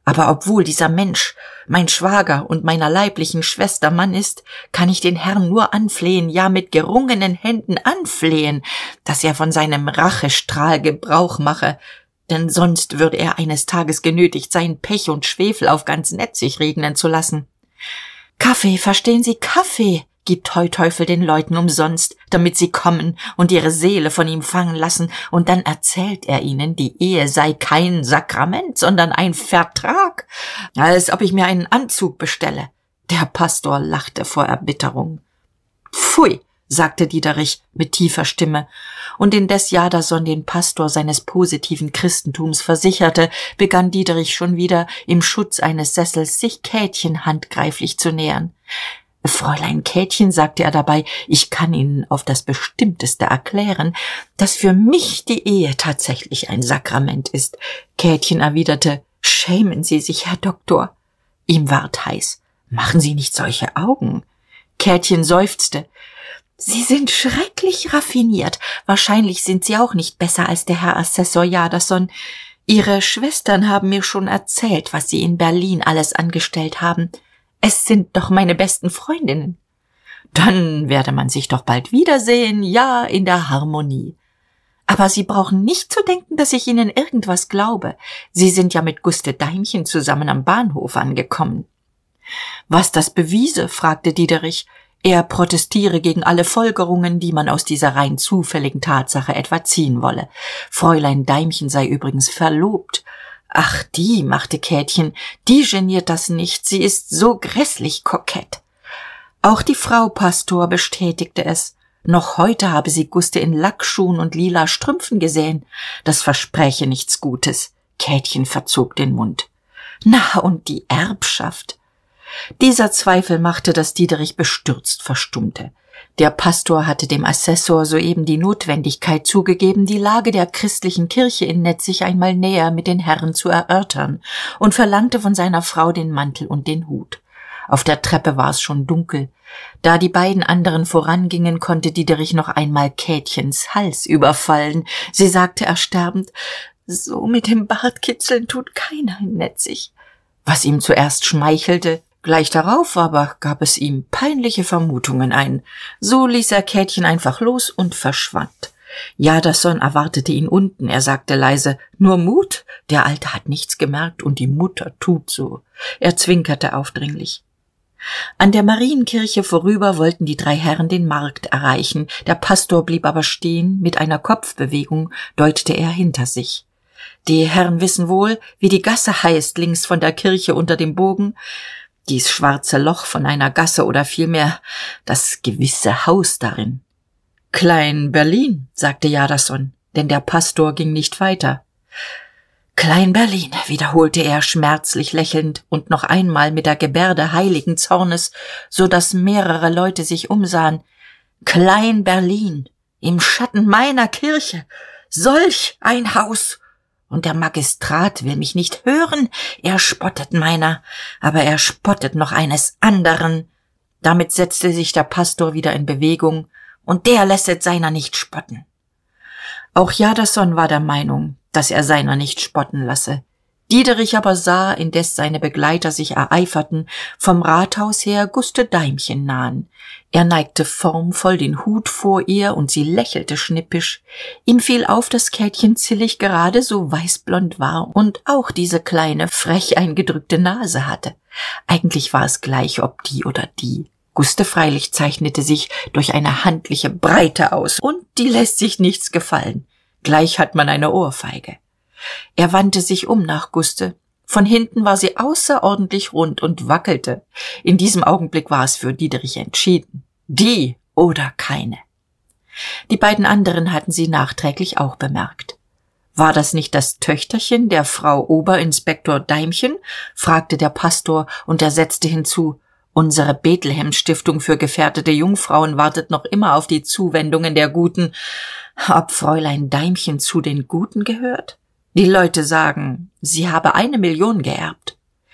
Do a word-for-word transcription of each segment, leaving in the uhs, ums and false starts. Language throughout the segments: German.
Aber obwohl dieser Mensch mein Schwager und meiner leiblichen Schwester Mann ist, kann ich den Herrn nur anflehen, ja mit gerungenen Händen anflehen, dass er von seinem Rachestrahl Gebrauch mache, denn sonst würde er eines Tages genötigt sein, Pech und Schwefel auf ganz Netzig regnen zu lassen. Kaffee, verstehen Sie, Kaffee, gibt Heuteufel den Leuten umsonst, damit sie kommen und ihre Seele von ihm fangen lassen, und dann erzählt er ihnen, die Ehe sei kein Sakrament, sondern ein Vertrag, als ob ich mir einen Anzug bestelle. Der Pastor lachte vor Erbitterung. Pfui, sagte Diederich mit tiefer Stimme, und indes Jadasson den Pastor seines positiven Christentums versicherte, begann Diederich schon wieder im Schutz eines Sessels sich Käthchen handgreiflich zu nähern. Fräulein Käthchen, sagte er dabei, ich kann Ihnen auf das Bestimmteste erklären, dass für mich die Ehe tatsächlich ein Sakrament ist. Käthchen erwiderte, schämen Sie sich, Herr Doktor. Ihm ward heiß. Machen Sie nicht solche Augen. Käthchen seufzte. Sie sind schrecklich raffiniert. Wahrscheinlich sind Sie auch nicht besser als der Herr Assessor Jadasson. Ihre Schwestern haben mir schon erzählt, was Sie in Berlin alles angestellt haben. Es sind doch meine besten Freundinnen. Dann werde man sich doch bald wiedersehen, ja, in der Harmonie. Aber Sie brauchen nicht zu denken, dass ich Ihnen irgendwas glaube. Sie sind ja mit Guste Deimchen zusammen am Bahnhof angekommen. Was das bewiese, fragte Diederich. Er protestiere gegen alle Folgerungen, die man aus dieser rein zufälligen Tatsache etwa ziehen wolle. Fräulein Deimchen sei übrigens verlobt. Ach, die, machte Käthchen, die geniert das nicht, sie ist so grässlich kokett. Auch die Frau Pastor bestätigte es. Noch heute habe sie Guste in Lackschuhen und lila Strümpfen gesehen. Das verspräche nichts Gutes. Käthchen verzog den Mund. Na, und die Erbschaft? Dieser Zweifel machte, dass Diederich bestürzt verstummte. Der Pastor hatte dem Assessor soeben die Notwendigkeit zugegeben, die Lage der christlichen Kirche in Netzig einmal näher mit den Herren zu erörtern, und verlangte von seiner Frau den Mantel und den Hut. Auf der Treppe war es schon dunkel. Da die beiden anderen vorangingen, konnte Diederich noch einmal Käthchens Hals überfallen. Sie sagte ersterbend, so mit dem Bartkitzeln tut keiner in Netzig. Was ihm zuerst schmeichelte, gleich darauf aber gab es ihm peinliche Vermutungen ein. So ließ er Käthchen einfach los und verschwand. Jadasson erwartete ihn unten. Er sagte leise, nur Mut? Der Alte hat nichts gemerkt und die Mutter tut so. Er zwinkerte aufdringlich. An der Marienkirche vorüber wollten die drei Herren den Markt erreichen. Der Pastor blieb aber stehen. Mit einer Kopfbewegung deutete er hinter sich. Die Herren wissen wohl, wie die Gasse heißt, links von der Kirche unter dem Bogen. Dies schwarze Loch von einer Gasse oder vielmehr das gewisse Haus darin. Klein Berlin, sagte Jadasson, denn der Pastor ging nicht weiter. Klein Berlin, wiederholte er schmerzlich lächelnd und noch einmal mit der Gebärde heiligen Zornes, so dass mehrere Leute sich umsahen. Klein Berlin, im Schatten meiner Kirche, solch ein Haus! Und der Magistrat will mich nicht hören, er spottet meiner, aber er spottet noch eines anderen. Damit setzte sich der Pastor wieder in Bewegung, und der lässet seiner nicht spotten. Auch Jadasson war der Meinung, dass er seiner nicht spotten lasse. Diederich aber sah, indes seine Begleiter sich ereiferten, vom Rathaus her Guste Deimchen nahen. Er neigte formvoll den Hut vor ihr, und sie lächelte schnippisch. Ihm fiel auf, dass Käthchen Zillig gerade so weißblond war und auch diese kleine, frech eingedrückte Nase hatte. Eigentlich war es gleich, ob die oder die. Guste freilich zeichnete sich durch eine handliche Breite aus, und die lässt sich nichts gefallen. Gleich hat man eine Ohrfeige. Er wandte sich um nach Guste. Von hinten war sie außerordentlich rund und wackelte. In diesem Augenblick war es für Diederich entschieden. Die oder keine. Die beiden anderen hatten sie nachträglich auch bemerkt. War das nicht das Töchterchen der Frau Oberinspektor Deimchen? Fragte der Pastor, und er setzte hinzu, unsere Bethlehem-Stiftung für gefährdete Jungfrauen wartet noch immer auf die Zuwendungen der Guten. Ob Fräulein Deimchen zu den Guten gehört? Die Leute sagen, sie habe eine Million geerbt.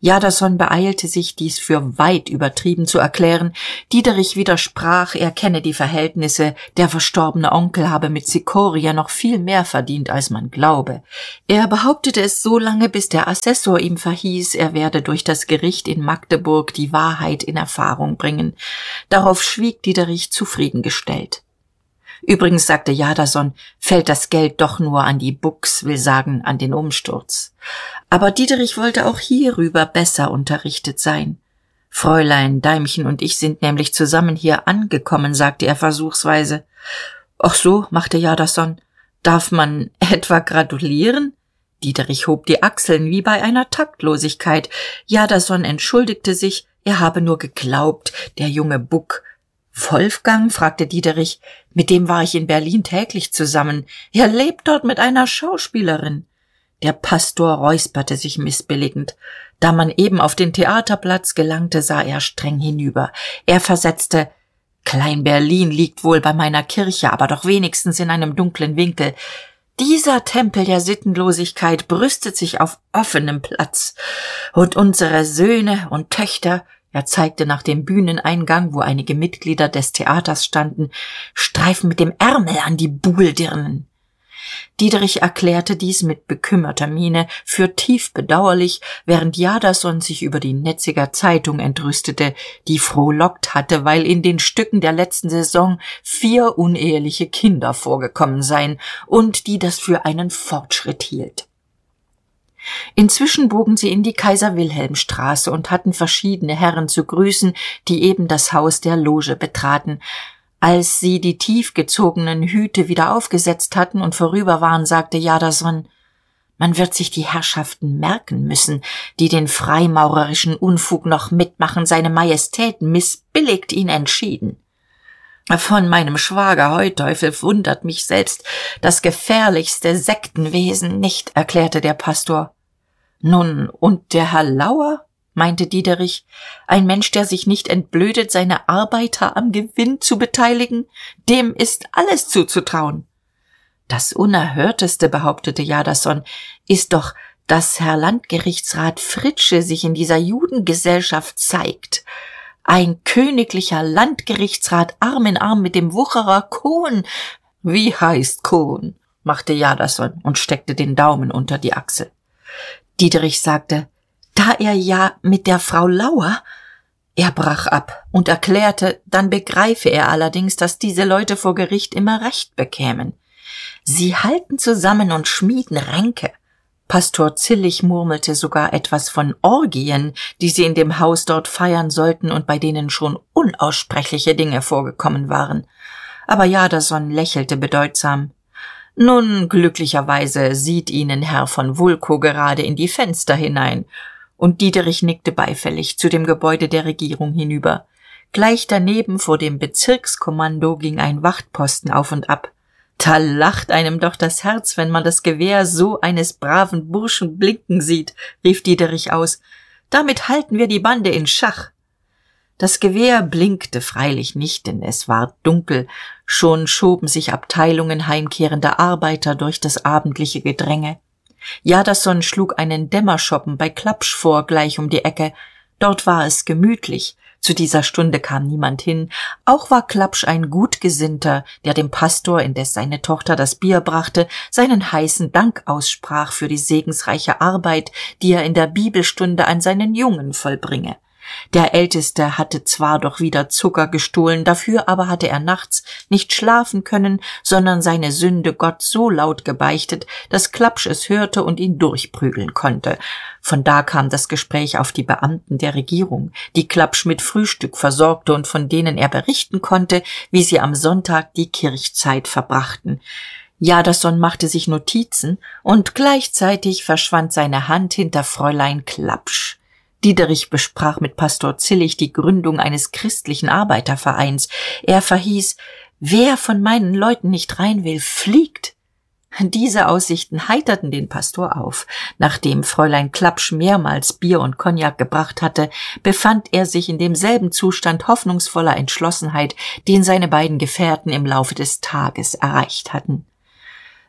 Jadason beeilte sich, dies für weit übertrieben zu erklären. Diederich widersprach, er kenne die Verhältnisse, der verstorbene Onkel habe mit Sikoria noch viel mehr verdient, als man glaube. Er behauptete es so lange, bis der Assessor ihm verhieß, er werde durch das Gericht in Magdeburg die Wahrheit in Erfahrung bringen. Darauf schwieg Diederich zufriedengestellt. Übrigens, sagte Jadason, fällt das Geld doch nur an die Bux, will sagen, an den Umsturz. Aber Diederich wollte auch hierüber besser unterrichtet sein. Fräulein Deimchen und ich sind nämlich zusammen hier angekommen, sagte er versuchsweise. Ach so, machte Jadason, darf man etwa gratulieren? Diederich hob die Achseln wie bei einer Taktlosigkeit. Jadason entschuldigte sich, er habe nur geglaubt, der junge Buck. Wolfgang, fragte Diederich, mit dem war ich in Berlin täglich zusammen. Er lebt dort mit einer Schauspielerin. Der Pastor räusperte sich missbilligend. Da man eben auf den Theaterplatz gelangte, sah er streng hinüber. Er versetzte, Klein-Berlin liegt wohl bei meiner Kirche, aber doch wenigstens in einem dunklen Winkel. Dieser Tempel der Sittenlosigkeit brüstet sich auf offenem Platz. Und unsere Söhne und Töchter, er zeigte nach dem Bühneneingang, wo einige Mitglieder des Theaters standen, streifen mit dem Ärmel an die Buhldirnen. Diederich erklärte dies mit bekümmerter Miene für tief bedauerlich, während Jadason sich über die Netziger Zeitung entrüstete, die frohlockt hatte, weil in den Stücken der letzten Saison vier uneheliche Kinder vorgekommen seien und die das für einen Fortschritt hielt. Inzwischen bogen sie in die Kaiser-Wilhelm-Straße und hatten verschiedene Herren zu grüßen, die eben das Haus der Loge betraten. Als sie die tief gezogenen Hüte wieder aufgesetzt hatten und vorüber waren, sagte Jadason, man wird sich die Herrschaften merken müssen, die den freimaurerischen Unfug noch mitmachen. Seine Majestät missbilligt ihn entschieden. Von meinem Schwager Heuteufel wundert mich selbst das gefährlichste Sektenwesen nicht, erklärte der Pastor. Nun, und der Herr Lauer? Meinte Diederich, ein Mensch, der sich nicht entblödet, seine Arbeiter am Gewinn zu beteiligen, dem ist alles zuzutrauen. Das Unerhörteste, behauptete Jadason, ist doch, dass Herr Landgerichtsrat Fritsche sich in dieser Judengesellschaft zeigt. Ein königlicher Landgerichtsrat Arm in Arm mit dem Wucherer Kohn. Wie heißt Kohn? Machte Jadason und steckte den Daumen unter die Achsel. Diederich sagte, da er ja mit der Frau Lauer. Er brach ab und erklärte, dann begreife er allerdings, dass diese Leute vor Gericht immer Recht bekämen. Sie halten zusammen und schmieden Ränke. Pastor Zillig murmelte sogar etwas von Orgien, die sie in dem Haus dort feiern sollten und bei denen schon unaussprechliche Dinge vorgekommen waren. Aber Jadason lächelte bedeutsam. Nun, glücklicherweise sieht Ihnen Herr von Vulko gerade in die Fenster hinein. Und Diederich nickte beifällig zu dem Gebäude der Regierung hinüber. Gleich daneben vor dem Bezirkskommando ging ein Wachtposten auf und ab. Da lacht einem doch das Herz, wenn man das Gewehr so eines braven Burschen blinken sieht, rief Diederich aus. Damit halten wir die Bande in Schach. Das Gewehr blinkte freilich nicht, denn es war dunkel. Schon schoben sich Abteilungen heimkehrender Arbeiter durch das abendliche Gedränge. Jadason schlug einen Dämmerschoppen bei Klapsch vor, gleich um die Ecke. Dort war es gemütlich. Zu dieser Stunde kam niemand hin. Auch war Klapsch ein Gutgesinnter, der dem Pastor, indes seine Tochter das Bier brachte, seinen heißen Dank aussprach für die segensreiche Arbeit, die er in der Bibelstunde an seinen Jungen vollbringe. Der Älteste hatte zwar doch wieder Zucker gestohlen, dafür aber hatte er nachts nicht schlafen können, sondern seine Sünde Gott so laut gebeichtet, dass Klapsch es hörte und ihn durchprügeln konnte. Von da kam das Gespräch auf die Beamten der Regierung, die Klapsch mit Frühstück versorgte und von denen er berichten konnte, wie sie am Sonntag die Kirchzeit verbrachten. Jadason machte sich Notizen und gleichzeitig verschwand seine Hand hinter Fräulein Klapsch. Diederich besprach mit Pastor Zillig die Gründung eines christlichen Arbeitervereins. Er verhieß, wer von meinen Leuten nicht rein will, fliegt. Diese Aussichten heiterten den Pastor auf. Nachdem Fräulein Klapsch mehrmals Bier und Cognac gebracht hatte, befand er sich in demselben Zustand hoffnungsvoller Entschlossenheit, den seine beiden Gefährten im Laufe des Tages erreicht hatten.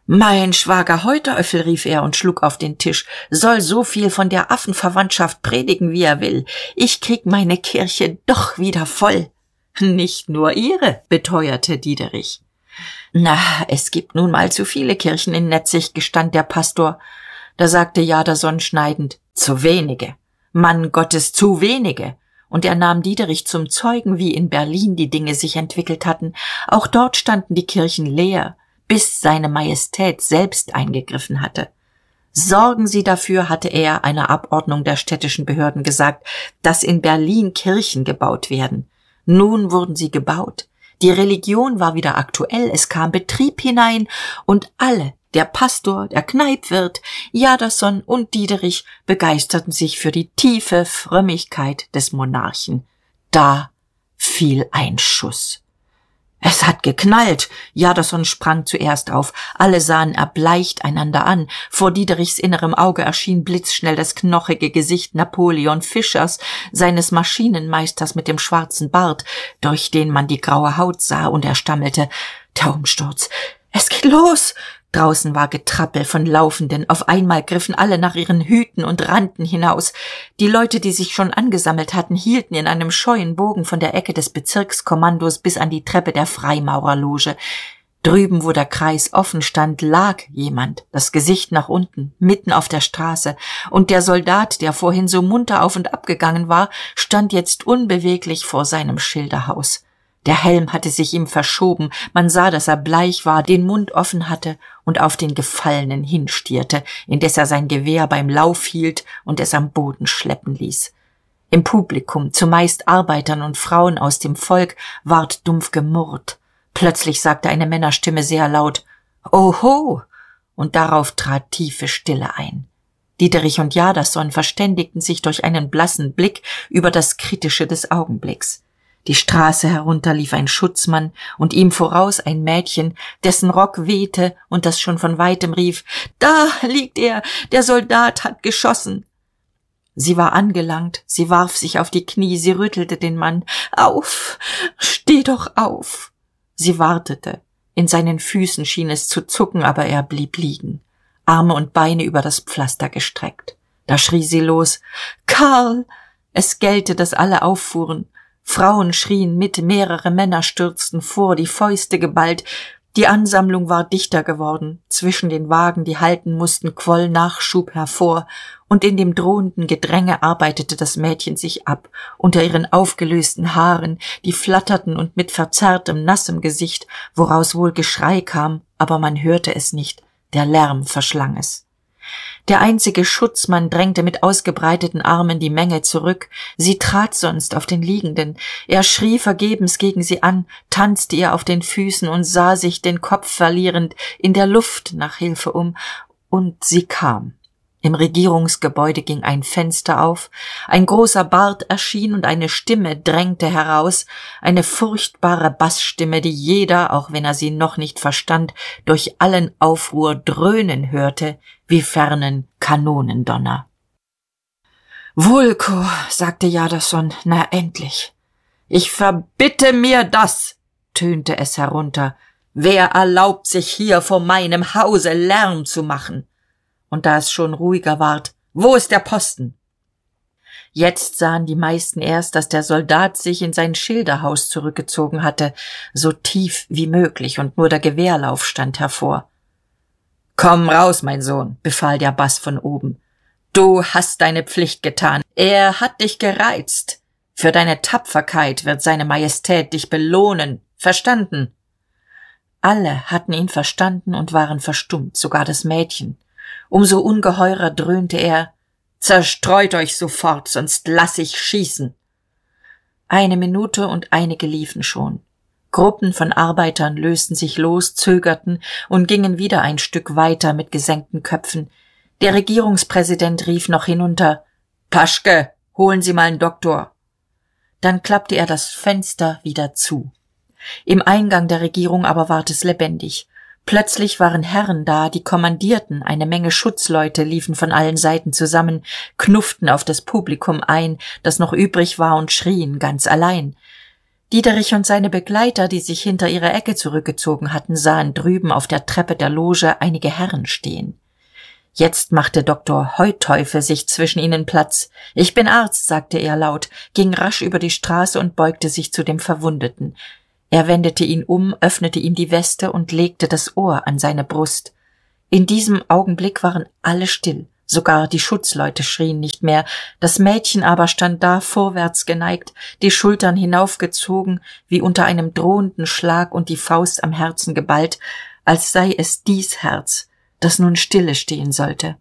Mein Schwager Heuteufel, rief er und schlug auf den Tisch, soll so viel von der Affenverwandtschaft predigen, wie er will. Ich krieg meine Kirche doch wieder voll. Nicht nur ihre, beteuerte Diederich. Na, es gibt nun mal zu viele Kirchen in Netzig, gestand der Pastor. Da sagte Jadasson schneidend, zu wenige. Mann Gottes, zu wenige. Und er nahm Diederich zum Zeugen, wie in Berlin die Dinge sich entwickelt hatten. Auch dort standen die Kirchen leer, bis seine Majestät selbst eingegriffen hatte. Sorgen Sie dafür, hatte er einer Abordnung der städtischen Behörden gesagt, dass in Berlin Kirchen gebaut werden. Nun wurden sie gebaut. Die Religion war wieder aktuell, es kam Betrieb hinein und alle, der Pastor, der Kneipwirt, Jadasson und Diederich, begeisterten sich für die tiefe Frömmigkeit des Monarchen. Da fiel ein Schuss. Es hat geknallt. Jadasson sprang zuerst auf. Alle sahen erbleicht einander an. Vor Diederichs innerem Auge erschien blitzschnell das knochige Gesicht Napoleon Fischers, seines Maschinenmeisters mit dem schwarzen Bart, durch den man die graue Haut sah, und er stammelte, der Umsturz. Es geht los! Draußen war Getrappel von Laufenden. Auf einmal griffen alle nach ihren Hüten und rannten hinaus. Die Leute, die sich schon angesammelt hatten, hielten in einem scheuen Bogen von der Ecke des Bezirkskommandos bis an die Treppe der Freimaurerloge. Drüben, wo der Kreis offen stand, lag jemand, das Gesicht nach unten, mitten auf der Straße, und der Soldat, der vorhin so munter auf und ab gegangen war, stand jetzt unbeweglich vor seinem Schilderhaus. Der Helm hatte sich ihm verschoben, man sah, dass er bleich war, den Mund offen hatte und auf den Gefallenen hinstierte, indes er sein Gewehr beim Lauf hielt und es am Boden schleppen ließ. Im Publikum, zumeist Arbeitern und Frauen aus dem Volk, ward dumpf gemurrt. Plötzlich sagte eine Männerstimme sehr laut, »Oho!« und darauf trat tiefe Stille ein. Diederich und Jadasson verständigten sich durch einen blassen Blick über das Kritische des Augenblicks. Die Straße herunter lief ein Schutzmann und ihm voraus ein Mädchen, dessen Rock wehte und das schon von weitem rief, »Da liegt er, der Soldat hat geschossen!« Sie war angelangt, sie warf sich auf die Knie, sie rüttelte den Mann, »Auf, steh doch auf!« Sie wartete, in seinen Füßen schien es zu zucken, aber er blieb liegen, Arme und Beine über das Pflaster gestreckt. Da schrie sie los, »Karl!« Es gellte, dass alle auffuhren. Frauen schrien mit, mehrere Männer stürzten vor, die Fäuste geballt. Die Ansammlung war dichter geworden. Zwischen den Wagen, die halten mussten, quoll Nachschub hervor, und in dem drohenden Gedränge arbeitete das Mädchen sich ab, unter ihren aufgelösten Haaren, die flatterten, und mit verzerrtem, nassem Gesicht, woraus wohl Geschrei kam, aber man hörte es nicht, der Lärm verschlang es. Der einzige Schutzmann drängte mit ausgebreiteten Armen die Menge zurück. Sie trat sonst auf den Liegenden. Er schrie vergebens gegen sie an, tanzte ihr auf den Füßen und sah sich, den Kopf verlierend, in der Luft nach Hilfe um. Und sie kam. Im Regierungsgebäude ging ein Fenster auf, ein großer Bart erschien und eine Stimme drängte heraus, eine furchtbare Bassstimme, die jeder, auch wenn er sie noch nicht verstand, durch allen Aufruhr dröhnen hörte, wie fernen Kanonendonner. »Vulko«, sagte Jadasson, »na endlich!« »Ich verbitte mir das«, tönte es herunter. »Wer erlaubt sich hier vor meinem Hause Lärm zu machen?« Und da es schon ruhiger ward, »Wo ist der Posten?« Jetzt sahen die meisten erst, dass der Soldat sich in sein Schilderhaus zurückgezogen hatte, so tief wie möglich, und nur der Gewehrlauf stand hervor. »Komm raus, mein Sohn«, befahl der Bass von oben. »Du hast deine Pflicht getan. Er hat dich gereizt. Für deine Tapferkeit wird seine Majestät dich belohnen. Verstanden?« Alle hatten ihn verstanden und waren verstummt, sogar das Mädchen. Umso ungeheurer dröhnte er, »Zerstreut euch sofort, sonst lass ich schießen!« Eine Minute und einige liefen schon. Gruppen von Arbeitern lösten sich los, zögerten und gingen wieder ein Stück weiter mit gesenkten Köpfen. Der Regierungspräsident rief noch hinunter, »Paschke, holen Sie mal einen Doktor!« Dann klappte er das Fenster wieder zu. Im Eingang der Regierung aber ward es lebendig. Plötzlich waren Herren da, die kommandierten, eine Menge Schutzleute liefen von allen Seiten zusammen, knufften auf das Publikum ein, das noch übrig war, und schrien ganz allein. Diederich und seine Begleiter, die sich hinter ihre Ecke zurückgezogen hatten, sahen drüben auf der Treppe der Loge einige Herren stehen. Jetzt machte Doktor Heuteufel sich zwischen ihnen Platz. »Ich bin Arzt«, sagte er laut, ging rasch über die Straße und beugte sich zu dem Verwundeten. Er wendete ihn um, öffnete ihm die Weste und legte das Ohr an seine Brust. In diesem Augenblick waren alle still. Sogar die Schutzleute schrien nicht mehr, das Mädchen aber stand da vorwärts geneigt, die Schultern hinaufgezogen, wie unter einem drohenden Schlag und die Faust am Herzen geballt, als sei es dies Herz, das nun stille stehen sollte.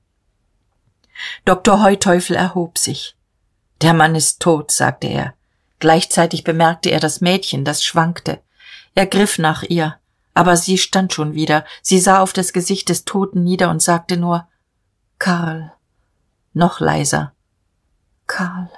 Doktor Heuteufel erhob sich. »Der Mann ist tot«, sagte er. Gleichzeitig bemerkte er das Mädchen, das schwankte. Er griff nach ihr, aber sie stand schon wieder, sie sah auf das Gesicht des Toten nieder und sagte nur, »Karl«, noch leiser, »Karl.«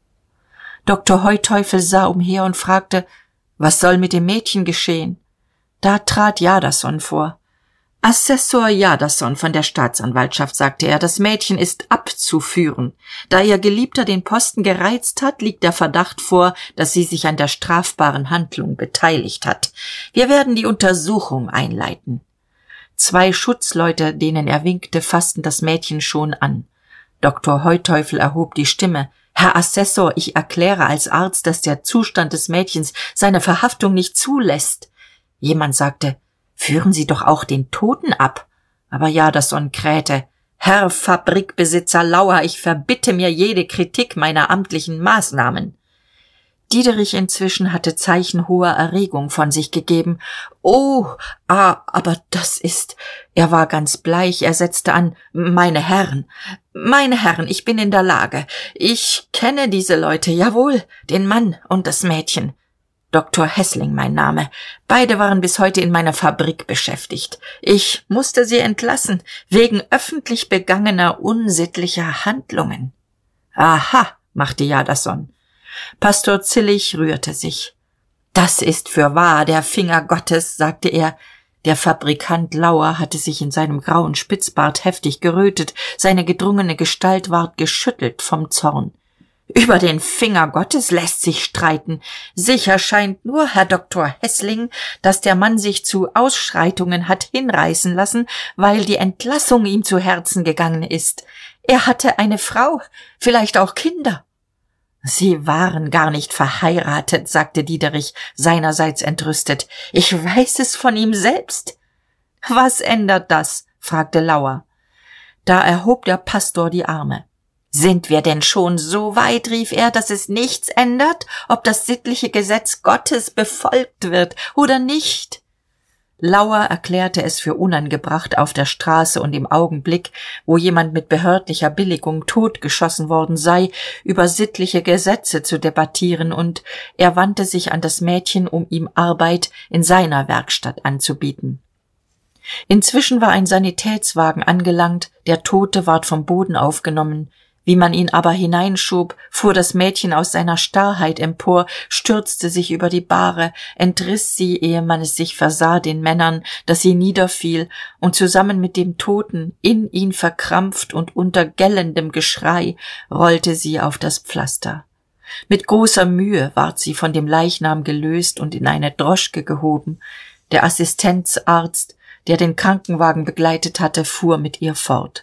Doktor Heuteufel sah umher und fragte, was soll mit dem Mädchen geschehen? Da trat Jadasson vor. »Assessor Jadasson von der Staatsanwaltschaft«, sagte er, »das Mädchen ist abzuführen. Da ihr Geliebter den Posten gereizt hat, liegt der Verdacht vor, dass sie sich an der strafbaren Handlung beteiligt hat. Wir werden die Untersuchung einleiten.« Zwei Schutzleute, denen er winkte, fassten das Mädchen schon an. Doktor Heuteufel erhob die Stimme. »Herr Assessor, ich erkläre als Arzt, dass der Zustand des Mädchens seine Verhaftung nicht zulässt.« Jemand sagte, »Führen Sie doch auch den Toten ab.« Aber Jadasson krähte, »Herr Fabrikbesitzer Lauer, ich verbitte mir jede Kritik meiner amtlichen Maßnahmen.« Diederich inzwischen hatte Zeichen hoher Erregung von sich gegeben. »Oh, ah, aber das ist...« Er war ganz bleich, er setzte an, »Meine Herren, meine Herren, ich bin in der Lage. Ich kenne diese Leute, jawohl, den Mann und das Mädchen. Doktor Hessling mein Name. Beide waren bis heute in meiner Fabrik beschäftigt. Ich musste sie entlassen, wegen öffentlich begangener unsittlicher Handlungen.« »Aha«, machte Jadasson. Pastor Zillig rührte sich. »Das ist fürwahr der Finger Gottes«, sagte er. Der Fabrikant Lauer hatte sich in seinem grauen Spitzbart heftig gerötet, seine gedrungene Gestalt ward geschüttelt vom Zorn. »Über den Finger Gottes lässt sich streiten. Sicher scheint nur, Herr Doktor Hessling, dass der Mann sich zu Ausschreitungen hat hinreißen lassen, weil die Entlassung ihm zu Herzen gegangen ist. Er hatte eine Frau, vielleicht auch Kinder.« »Sie waren gar nicht verheiratet«, sagte Diederich, seinerseits entrüstet. »Ich weiß es von ihm selbst.« »Was ändert das?« fragte Lauer. Da erhob der Pastor die Arme. »Sind wir denn schon so weit«, rief er, »dass es nichts ändert, ob das sittliche Gesetz Gottes befolgt wird oder nicht?« Lauer erklärte es für unangebracht, auf der Straße und im Augenblick, wo jemand mit behördlicher Billigung totgeschossen worden sei, über sittliche Gesetze zu debattieren, und er wandte sich an das Mädchen, um ihm Arbeit in seiner Werkstatt anzubieten. Inzwischen war ein Sanitätswagen angelangt, der Tote ward vom Boden aufgenommen. Wie man ihn aber hineinschob, fuhr das Mädchen aus seiner Starrheit empor, stürzte sich über die Bahre, entriss sie, ehe man es sich versah, den Männern, dass sie niederfiel, und zusammen mit dem Toten, in ihn verkrampft und unter gellendem Geschrei, rollte sie auf das Pflaster. Mit großer Mühe ward sie von dem Leichnam gelöst und in eine Droschke gehoben. Der Assistenzarzt, der den Krankenwagen begleitet hatte, fuhr mit ihr fort.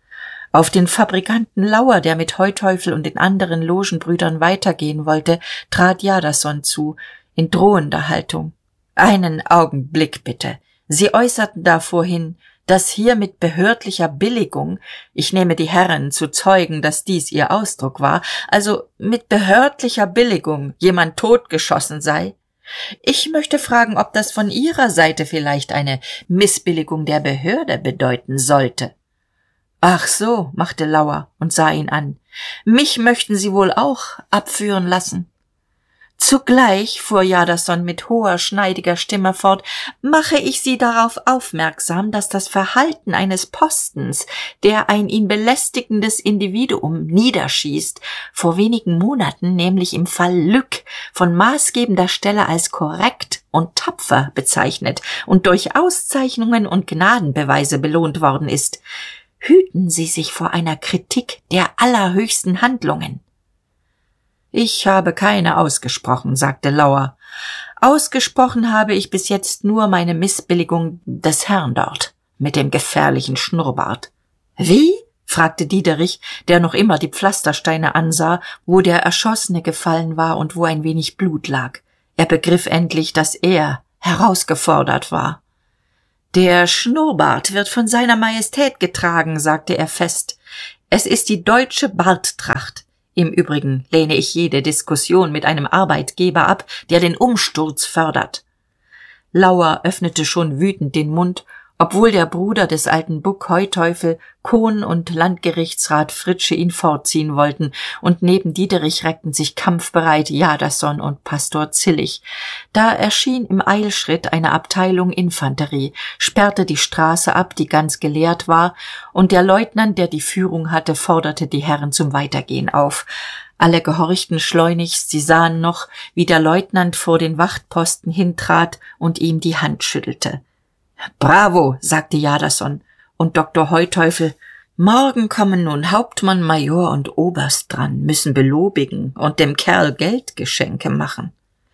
Auf den Fabrikanten Lauer, der mit Heuteufel und den anderen Logenbrüdern weitergehen wollte, trat Jadasson zu, in drohender Haltung. »Einen Augenblick bitte. Sie äußerten da vorhin, dass hier mit behördlicher Billigung, ich nehme die Herren zu Zeugen, dass dies ihr Ausdruck war, also mit behördlicher Billigung jemand totgeschossen sei. Ich möchte fragen, ob das von Ihrer Seite vielleicht eine Missbilligung der Behörde bedeuten sollte.« »Ach so«, machte Lauer und sah ihn an. »Mich möchten Sie wohl auch abführen lassen?« »Zugleich«, fuhr Jadasson mit hoher, schneidiger Stimme fort, »mache ich Sie darauf aufmerksam, dass das Verhalten eines Postens, der ein ihn belästigendes Individuum niederschießt, vor wenigen Monaten, nämlich im Fall Lück, von maßgebender Stelle als korrekt und tapfer bezeichnet und durch Auszeichnungen und Gnadenbeweise belohnt worden ist. Hüten Sie sich vor einer Kritik der allerhöchsten Handlungen.« Ich habe keine ausgesprochen, sagte Lauer. Ausgesprochen habe ich bis jetzt nur meine Missbilligung des Herrn dort, mit dem gefährlichen Schnurrbart. Wie? Fragte Diederich, der noch immer die Pflastersteine ansah, wo der Erschossene gefallen war und wo ein wenig Blut lag. Er begriff endlich, dass er herausgefordert war. Der Schnurrbart wird von seiner Majestät getragen, sagte er fest. Es ist die deutsche Barttracht. Im Übrigen lehne ich jede Diskussion mit einem Arbeitgeber ab, der den Umsturz fördert. Lauer öffnete schon wütend den Mund, obwohl der Bruder des alten Buck Heuteufel, Kohn und Landgerichtsrat Fritzsche ihn fortziehen wollten, und neben Diederich reckten sich kampfbereit Jadasson und Pastor Zillig. Da erschien im Eilschritt eine Abteilung Infanterie, sperrte die Straße ab, die ganz geleert war, und der Leutnant, der die Führung hatte, forderte die Herren zum Weitergehen auf. Alle gehorchten schleunigst, sie sahen noch, wie der Leutnant vor den Wachtposten hintrat und ihm die Hand schüttelte. »Bravo«, sagte Jadasson, und Doktor Heuteufel, »morgen kommen nun Hauptmann, Major und Oberst dran, müssen belobigen und dem Kerl Geldgeschenke machen.«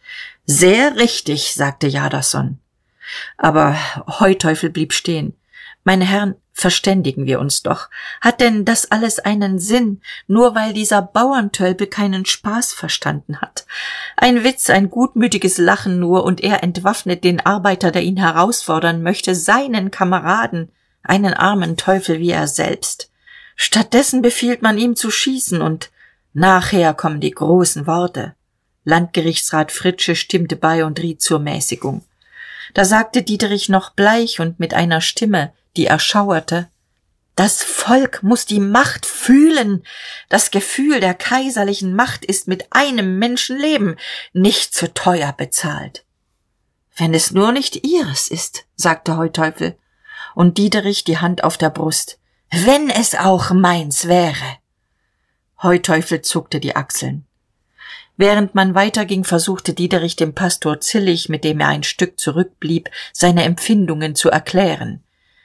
»Sehr richtig«, sagte Jadasson. Aber Heuteufel blieb stehen. »Meine Herren, verständigen wir uns doch. Hat denn das alles einen Sinn, nur weil dieser Bauerntölpel keinen Spaß verstanden hat? Ein Witz, ein gutmütiges Lachen nur, und er entwaffnet den Arbeiter, der ihn herausfordern möchte, seinen Kameraden, einen armen Teufel wie er selbst. Stattdessen befiehlt man ihm zu schießen, und nachher kommen die großen Worte.« Landgerichtsrat Fritzsche stimmte bei und riet zur Mäßigung. Da sagte Diederich noch bleich und mit einer Stimme, die erschauerte: »Das Volk muss die Macht fühlen. Das Gefühl der kaiserlichen Macht ist mit einem Menschenleben nicht zu teuer bezahlt.« »Wenn es nur nicht ihres ist«, sagte Heuteufel, und Diederich die Hand auf der Brust. »Wenn es auch meins wäre.« Heuteufel zuckte die Achseln. Während man weiterging, versuchte Diederich dem Pastor Zillig, mit dem er ein Stück zurückblieb, seine Empfindungen zu erklären.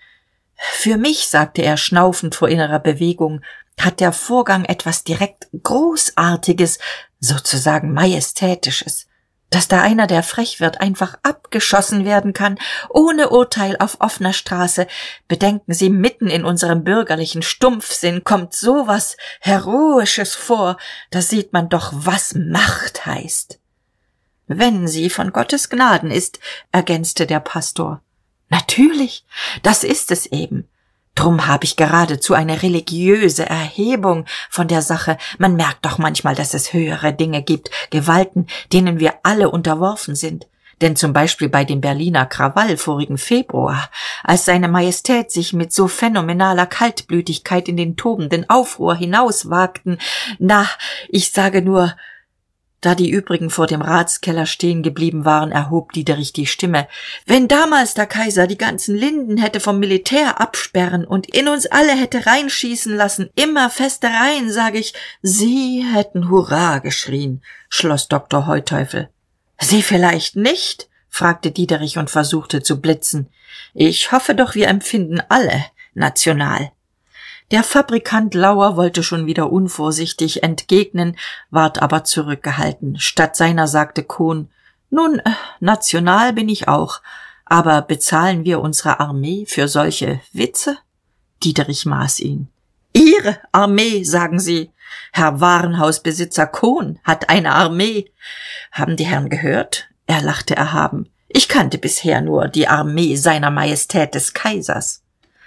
»Für mich«, sagte er schnaufend vor innerer Bewegung, »hat der Vorgang etwas direkt Großartiges, sozusagen Majestätisches. Dass da einer, der frech wird, einfach abgeschossen werden kann, ohne Urteil auf offener Straße. Bedenken Sie, mitten in unserem bürgerlichen Stumpfsinn kommt sowas Heroisches vor. Da sieht man doch, was Macht heißt.« »Wenn sie von Gottes Gnaden ist«, ergänzte der Pastor. »Natürlich, das ist es eben. Drum habe ich geradezu eine religiöse Erhebung von der Sache. Man merkt doch manchmal, dass es höhere Dinge gibt, Gewalten, denen wir alle unterworfen sind. Denn zum Beispiel bei dem Berliner Krawall vorigen Februar, als seine Majestät sich mit so phänomenaler Kaltblütigkeit in den tobenden Aufruhr hinauswagten, na, ich sage nur…« Da die übrigen vor dem Ratskeller stehen geblieben waren, erhob Diederich die Stimme. »Wenn damals der Kaiser die ganzen Linden hätte vom Militär absperren und in uns alle hätte reinschießen lassen, immer feste Reihen, sage ich, Sie hätten Hurra geschrien«, schloss Doktor Heuteufel. »Sie vielleicht nicht?«, fragte Diederich und versuchte zu blitzen. »Ich hoffe doch, wir empfinden alle national.« Der Fabrikant Lauer wollte schon wieder unvorsichtig entgegnen, ward aber zurückgehalten. Statt seiner sagte Kohn: »Nun, äh, national bin ich auch, aber bezahlen wir unsere Armee für solche Witze?« Diederich maß ihn. »Ihre Armee, sagen Sie? Herr Warenhausbesitzer Kohn hat eine Armee. Haben die Herren gehört?« Er lachte erhaben. »Ich kannte bisher nur die Armee seiner Majestät des Kaisers.«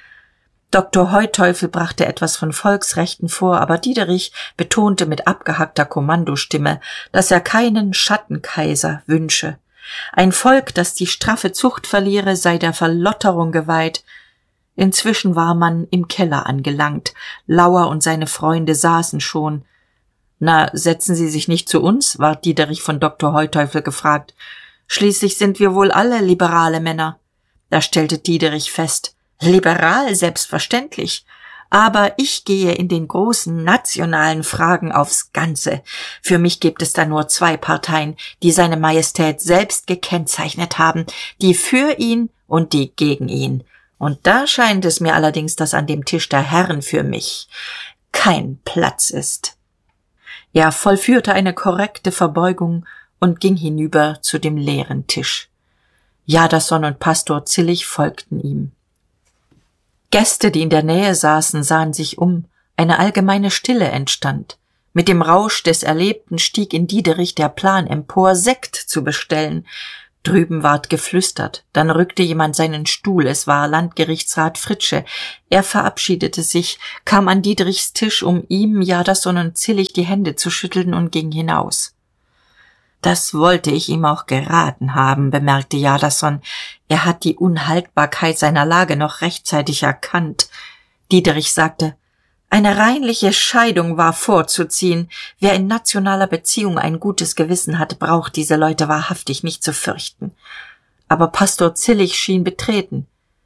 Doktor Heuteufel brachte etwas von Volksrechten vor, aber Diederich betonte mit abgehackter Kommandostimme, dass er keinen Schattenkaiser wünsche. Ein Volk, das die straffe Zucht verliere, sei der Verlotterung geweiht. Inzwischen war man im Keller angelangt. Lauer und seine Freunde saßen schon. »Na, setzen Sie sich nicht zu uns?«, ward Diederich von Doktor Heuteufel gefragt. »Schließlich sind wir wohl alle liberale Männer.« Da stellte Diederich fest: »Liberal, selbstverständlich. Aber ich gehe in den großen nationalen Fragen aufs Ganze. Für mich gibt es da nur zwei Parteien, die seine Majestät selbst gekennzeichnet haben, die für ihn und die gegen ihn. Und da scheint es mir allerdings, dass an dem Tisch der Herren für mich kein Platz ist.« Er vollführte eine korrekte Verbeugung und ging hinüber zu dem leeren Tisch. Jadasson und Pastor Zillig folgten ihm. Gäste, die in der Nähe saßen, sahen sich um. Eine allgemeine Stille entstand. Mit dem Rausch des Erlebten stieg in Diederich der Plan empor, Sekt zu bestellen. Drüben ward geflüstert. Dann rückte jemand seinen Stuhl. Es war Landgerichtsrat Fritzsche. Er verabschiedete sich, kam an Diederichs Tisch, um ihm, Jadasson und Zillig die Hände zu schütteln, und ging hinaus. Das wollte ich ihm auch geraten haben, bemerkte Jadasson. Er hat die Unhaltbarkeit seiner Lage noch rechtzeitig erkannt. Diederich sagte: Eine reinliche Scheidung war vorzuziehen. Wer in nationaler Beziehung ein gutes Gewissen hat, braucht diese Leute wahrhaftig nicht zu fürchten. Aber Pastor Zillig schien betreten.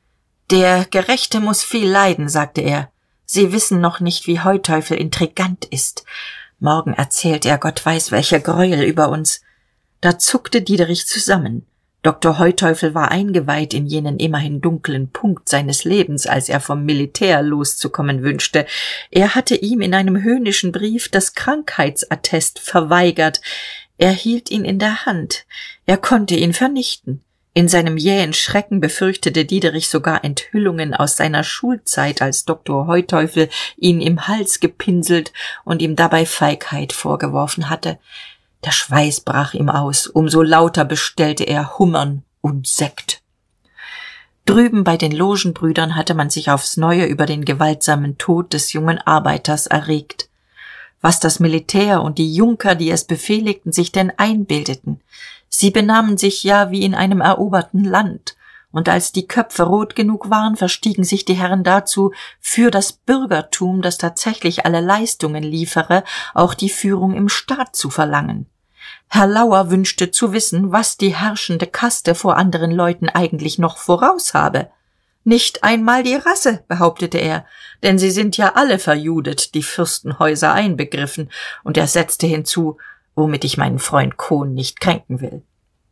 Der Gerechte muss viel leiden, sagte er. Sie wissen noch nicht, wie Heuteufel intrigant ist. Morgen erzählt er Gott weiß welche Gräuel über uns. Da zuckte Diederich zusammen. Doktor Heuteufel war eingeweiht in jenen immerhin dunklen Punkt seines Lebens, als er vom Militär loszukommen wünschte. Er hatte ihm in einem höhnischen Brief das Krankheitsattest verweigert. Er hielt ihn in der Hand. Er konnte ihn vernichten. In seinem jähen Schrecken befürchtete Diederich sogar Enthüllungen aus seiner Schulzeit, als Doktor Heuteufel ihn im Hals gepinselt und ihm dabei Feigheit vorgeworfen hatte. Der Schweiß brach ihm aus, umso lauter bestellte er Hummern und Sekt. Drüben bei den Logenbrüdern hatte man sich aufs Neue über den gewaltsamen Tod des jungen Arbeiters erregt. Was das Militär und die Junker, die es befehligten, sich denn einbildeten. Sie benahmen sich ja wie in einem eroberten Land, und als die Köpfe rot genug waren, verstiegen sich die Herren dazu, für das Bürgertum, das tatsächlich alle Leistungen liefere, auch die Führung im Staat zu verlangen. Herr Lauer wünschte zu wissen, was die herrschende Kaste vor anderen Leuten eigentlich noch voraus habe. Nicht einmal die Rasse, behauptete er, denn sie sind ja alle verjudet, die Fürstenhäuser einbegriffen, und er setzte hinzu, womit ich meinen Freund Kohn nicht kränken will.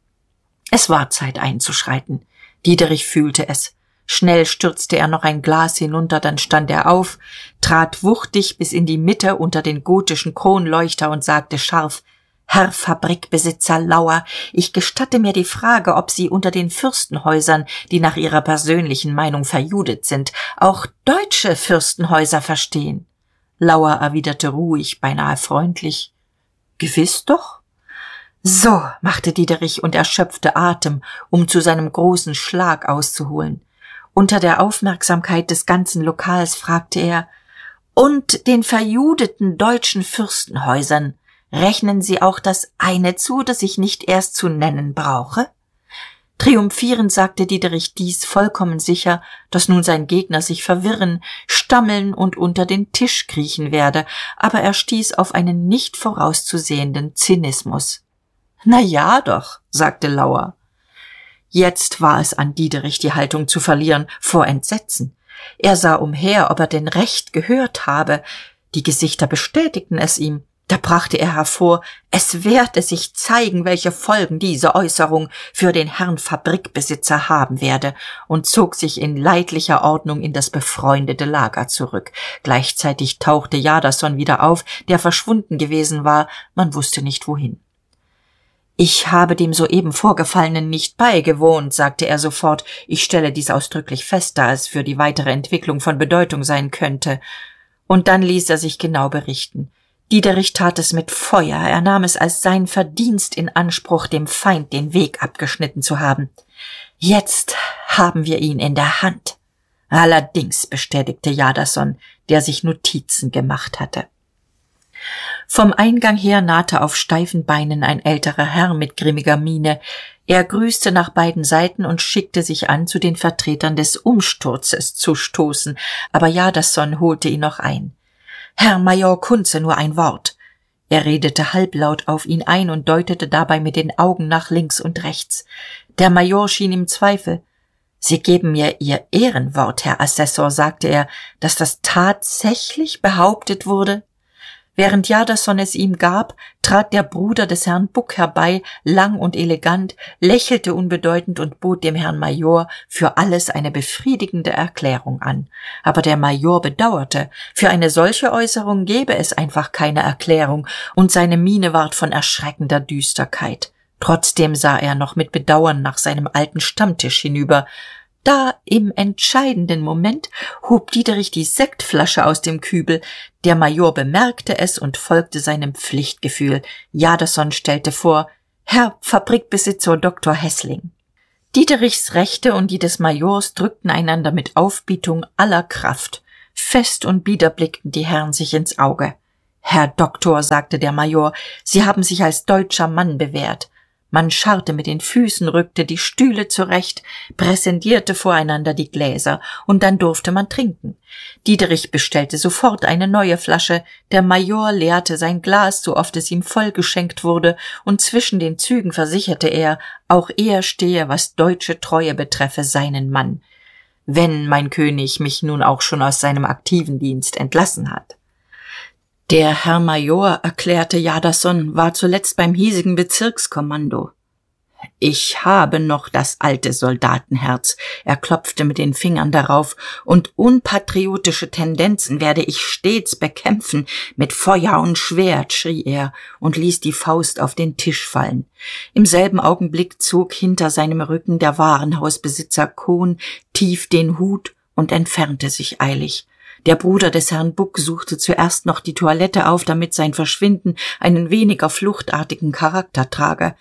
Es war Zeit einzuschreiten. Diederich fühlte es. Schnell stürzte er noch ein Glas hinunter, dann stand er auf, trat wuchtig bis in die Mitte unter den gotischen Kronleuchter und sagte scharf: Herr Fabrikbesitzer Lauer, ich gestatte mir die Frage, ob Sie unter den Fürstenhäusern, die nach Ihrer persönlichen Meinung verjudet sind, auch deutsche Fürstenhäuser verstehen. Lauer erwiderte ruhig, beinahe freundlich: Gewiss doch. So, machte Diederich und erschöpfte Atem, um zu seinem großen Schlag auszuholen. Unter der Aufmerksamkeit des ganzen Lokals fragte er: Und den verjudeten deutschen Fürstenhäusern rechnen Sie auch das eine zu, das ich nicht erst zu nennen brauche? Triumphierend sagte Diederich dies, vollkommen sicher, dass nun sein Gegner sich verwirren, stammeln und unter den Tisch kriechen werde, aber er stieß auf einen nicht vorauszusehenden Zynismus. »Na ja doch«, sagte Lauer. Jetzt war es an Diederich, die Haltung zu verlieren, vor Entsetzen. Er sah umher, ob er denn recht gehört habe. Die Gesichter bestätigten es ihm. Da brachte er hervor, es werde sich zeigen, welche Folgen diese Äußerung für den Herrn Fabrikbesitzer haben werde, und zog sich in leidlicher Ordnung in das befreundete Lager zurück. Gleichzeitig tauchte Jadasson wieder auf, der verschwunden gewesen war, man wusste nicht wohin. »Ich habe dem soeben Vorgefallenen nicht beigewohnt«, sagte er sofort. »Ich stelle dies ausdrücklich fest, da es für die weitere Entwicklung von Bedeutung sein könnte.« Und dann ließ er sich genau berichten. Diederich tat es mit Feuer, er nahm es als sein Verdienst in Anspruch, dem Feind den Weg abgeschnitten zu haben. »Jetzt haben wir ihn in der Hand.« »Allerdings«, bestätigte Jadasson, der sich Notizen gemacht hatte. Vom Eingang her nahte auf steifen Beinen ein älterer Herr mit grimmiger Miene. Er grüßte nach beiden Seiten und schickte sich an, zu den Vertretern des Umsturzes zu stoßen, aber Jadasson holte ihn noch ein. »Herr Major Kunze, nur ein Wort.« Er redete halblaut auf ihn ein und deutete dabei mit den Augen nach links und rechts. Der Major schien im Zweifel. »Sie geben mir Ihr Ehrenwort, Herr Assessor«, sagte er, »dass das tatsächlich behauptet wurde?« Während Jadasson es ihm gab, trat der Bruder des Herrn Buck herbei, lang und elegant, lächelte unbedeutend und bot dem Herrn Major für alles eine befriedigende Erklärung an. Aber der Major bedauerte, für eine solche Äußerung gäbe es einfach keine Erklärung, und seine Miene ward von erschreckender Düsterkeit. Trotzdem sah er noch mit Bedauern nach seinem alten Stammtisch hinüber. Da, im entscheidenden Moment, hob Diederich die Sektflasche aus dem Kübel. Der Major bemerkte es und folgte seinem Pflichtgefühl. Jadasson stellte vor: »Herr Fabrikbesitzer Doktor Hässling.« Diederichs Rechte und die des Majors drückten einander mit Aufbietung aller Kraft. Fest und bieder blickten die Herren sich ins Auge. »Herr Doktor«, sagte der Major, »Sie haben sich als deutscher Mann bewährt.« Man scharrte mit den Füßen, rückte die Stühle zurecht, präsentierte voreinander die Gläser, und dann durfte man trinken. Diederich bestellte sofort eine neue Flasche, der Major leerte sein Glas, so oft es ihm vollgeschenkt wurde, und zwischen den Zügen versicherte er, auch er stehe, was deutsche Treue betreffe, seinen Mann. Wenn mein König mich nun auch schon aus seinem aktiven Dienst entlassen hat. Der Herr Major, erklärte Jadasson, war zuletzt beim hiesigen Bezirkskommando. Ich habe noch das alte Soldatenherz, er klopfte mit den Fingern darauf, und unpatriotische Tendenzen werde ich stets bekämpfen, mit Feuer und Schwert, schrie er und ließ die Faust auf den Tisch fallen. Im selben Augenblick zog hinter seinem Rücken der Warenhausbesitzer Kohn tief den Hut und entfernte sich eilig. Der Bruder des Herrn Buck suchte zuerst noch die Toilette auf, damit sein Verschwinden einen weniger fluchtartigen Charakter trage.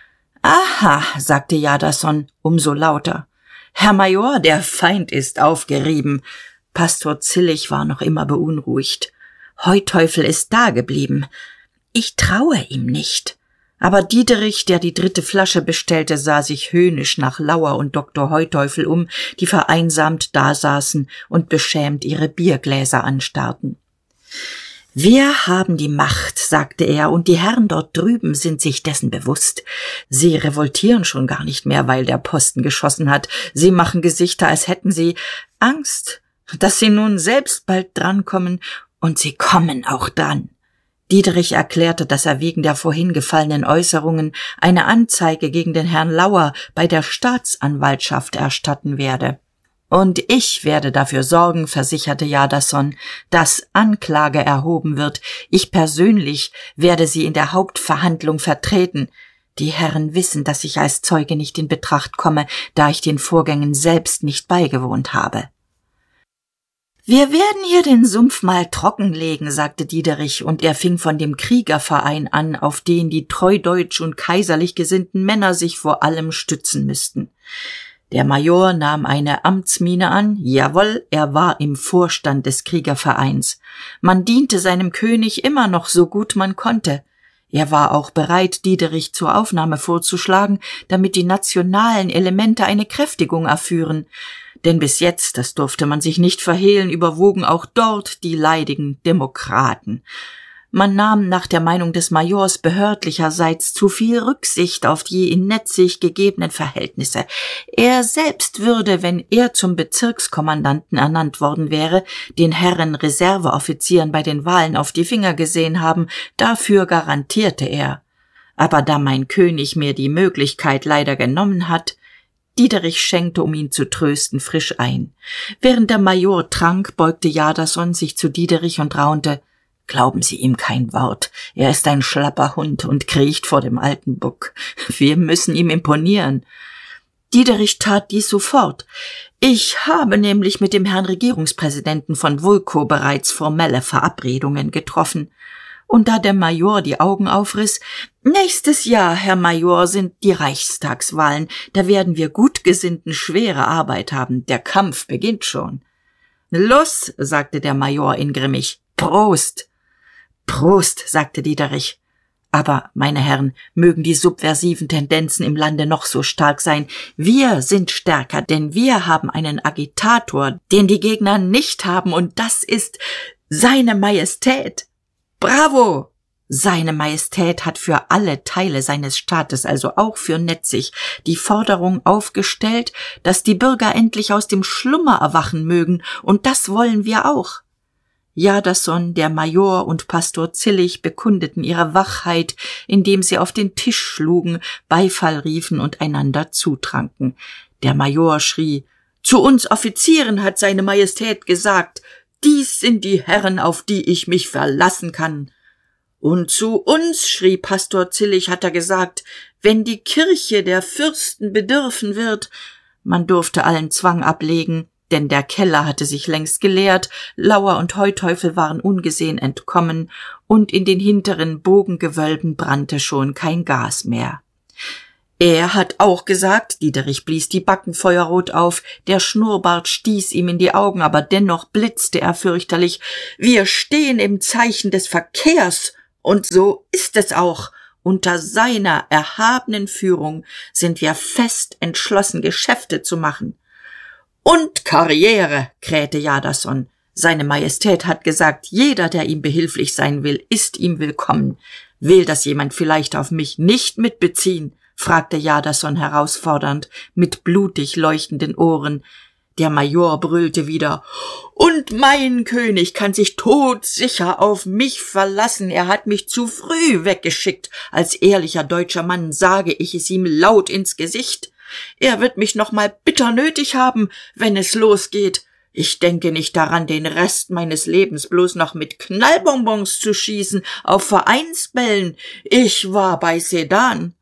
»Aha«, sagte Jadasson umso lauter. »Herr Major, der Feind ist aufgerieben.« Pastor Zillig war noch immer beunruhigt. »Heuteufel ist dageblieben. Ich traue ihm nicht.« Aber Diederich, der die dritte Flasche bestellte, sah sich höhnisch nach Lauer und Doktor Heuteufel um, die vereinsamt dasaßen und beschämt ihre Biergläser anstarrten. »Wir haben die Macht«, sagte er, »und die Herren dort drüben sind sich dessen bewusst. Sie revoltieren schon gar nicht mehr, weil der Posten geschossen hat. Sie machen Gesichter, als hätten sie Angst, dass sie nun selbst bald drankommen, und sie kommen auch dran.« Diederich erklärte, dass er wegen der vorhin gefallenen Äußerungen eine Anzeige gegen den Herrn Lauer bei der Staatsanwaltschaft erstatten werde. »Und ich werde dafür sorgen«, versicherte Jadasson, »dass Anklage erhoben wird. Ich persönlich werde sie in der Hauptverhandlung vertreten. Die Herren wissen, dass ich als Zeuge nicht in Betracht komme, da ich den Vorgängen selbst nicht beigewohnt habe.« »Wir werden hier den Sumpf mal trockenlegen«, sagte Diederich, und er fing von dem Kriegerverein an, auf den die treudeutsch und kaiserlich gesinnten Männer sich vor allem stützen müssten. Der Major nahm eine Amtsmiene an, jawohl, er war im Vorstand des Kriegervereins. Man diente seinem König immer noch so gut man konnte. Er war auch bereit, Diederich zur Aufnahme vorzuschlagen, damit die nationalen Elemente eine Kräftigung erführen. Denn bis jetzt, das durfte man sich nicht verhehlen, überwogen auch dort die leidigen Demokraten. Man nahm nach der Meinung des Majors behördlicherseits zu viel Rücksicht auf die in Netzig gegebenen Verhältnisse. Er selbst würde, wenn er zum Bezirkskommandanten ernannt worden wäre, den Herren Reserveoffizieren bei den Wahlen auf die Finger gesehen haben, dafür garantierte er. Aber da mein König mir die Möglichkeit leider genommen hat, Diederich schenkte, um ihn zu trösten, frisch ein. Während der Major trank, beugte Jadasson sich zu Diederich und raunte: »Glauben Sie ihm kein Wort. Er ist ein schlapper Hund und kriecht vor dem alten Buck. Wir müssen ihm imponieren.« Diederich tat dies sofort. »Ich habe nämlich mit dem Herrn Regierungspräsidenten von Wulkow bereits formelle Verabredungen getroffen.« Und da der Major die Augen aufriss: »Nächstes Jahr, Herr Major, sind die Reichstagswahlen. Da werden wir Gutgesinnten schwere Arbeit haben. Der Kampf beginnt schon.« »Los«, sagte der Major ingrimmig. »Prost!« »Prost«, sagte Diederich. »Aber, meine Herren, mögen die subversiven Tendenzen im Lande noch so stark sein, wir sind stärker, denn wir haben einen Agitator, den die Gegner nicht haben, und das ist seine Majestät. Bravo! Seine Majestät hat für alle Teile seines Staates, also auch für Netzig, die Forderung aufgestellt, dass die Bürger endlich aus dem Schlummer erwachen mögen, und das wollen wir auch.« Jadasson, der Major und Pastor Zillig bekundeten ihre Wachheit, indem sie auf den Tisch schlugen, Beifall riefen und einander zutranken. Der Major schrie: »Zu uns Offizieren hat seine Majestät gesagt, dies sind die Herren, auf die ich mich verlassen kann.« »Und zu uns«, schrie Pastor Zillig, »hat er gesagt, wenn die Kirche der Fürsten bedürfen wird.« Man durfte allen Zwang ablegen, denn der Keller hatte sich längst geleert, Lauer und Heuteufel waren ungesehen entkommen, und in den hinteren Bogengewölben brannte schon kein Gas mehr. »Er hat auch gesagt«, Diederich blies die Backen feuerrot auf, der Schnurrbart stieß ihm in die Augen, aber dennoch blitzte er fürchterlich, »wir stehen im Zeichen des Verkehrs, und so ist es auch. Unter seiner erhabenen Führung sind wir fest entschlossen, Geschäfte zu machen.« »Und Karriere«, krähte Jadasson. »Seine Majestät hat gesagt, jeder, der ihm behilflich sein will, ist ihm willkommen. Will das jemand vielleicht auf mich nicht mitbeziehen?« fragte Jadasson herausfordernd, mit blutig leuchtenden Ohren. Der Major brüllte wieder: »Und mein König kann sich todsicher auf mich verlassen. Er hat mich zu früh weggeschickt. Als ehrlicher deutscher Mann sage ich es ihm laut ins Gesicht. Er wird mich noch mal bitter nötig haben, wenn es losgeht. Ich denke nicht daran, den Rest meines Lebens bloß noch mit Knallbonbons zu schießen auf Vereinsbällen. Ich war bei Sedan.«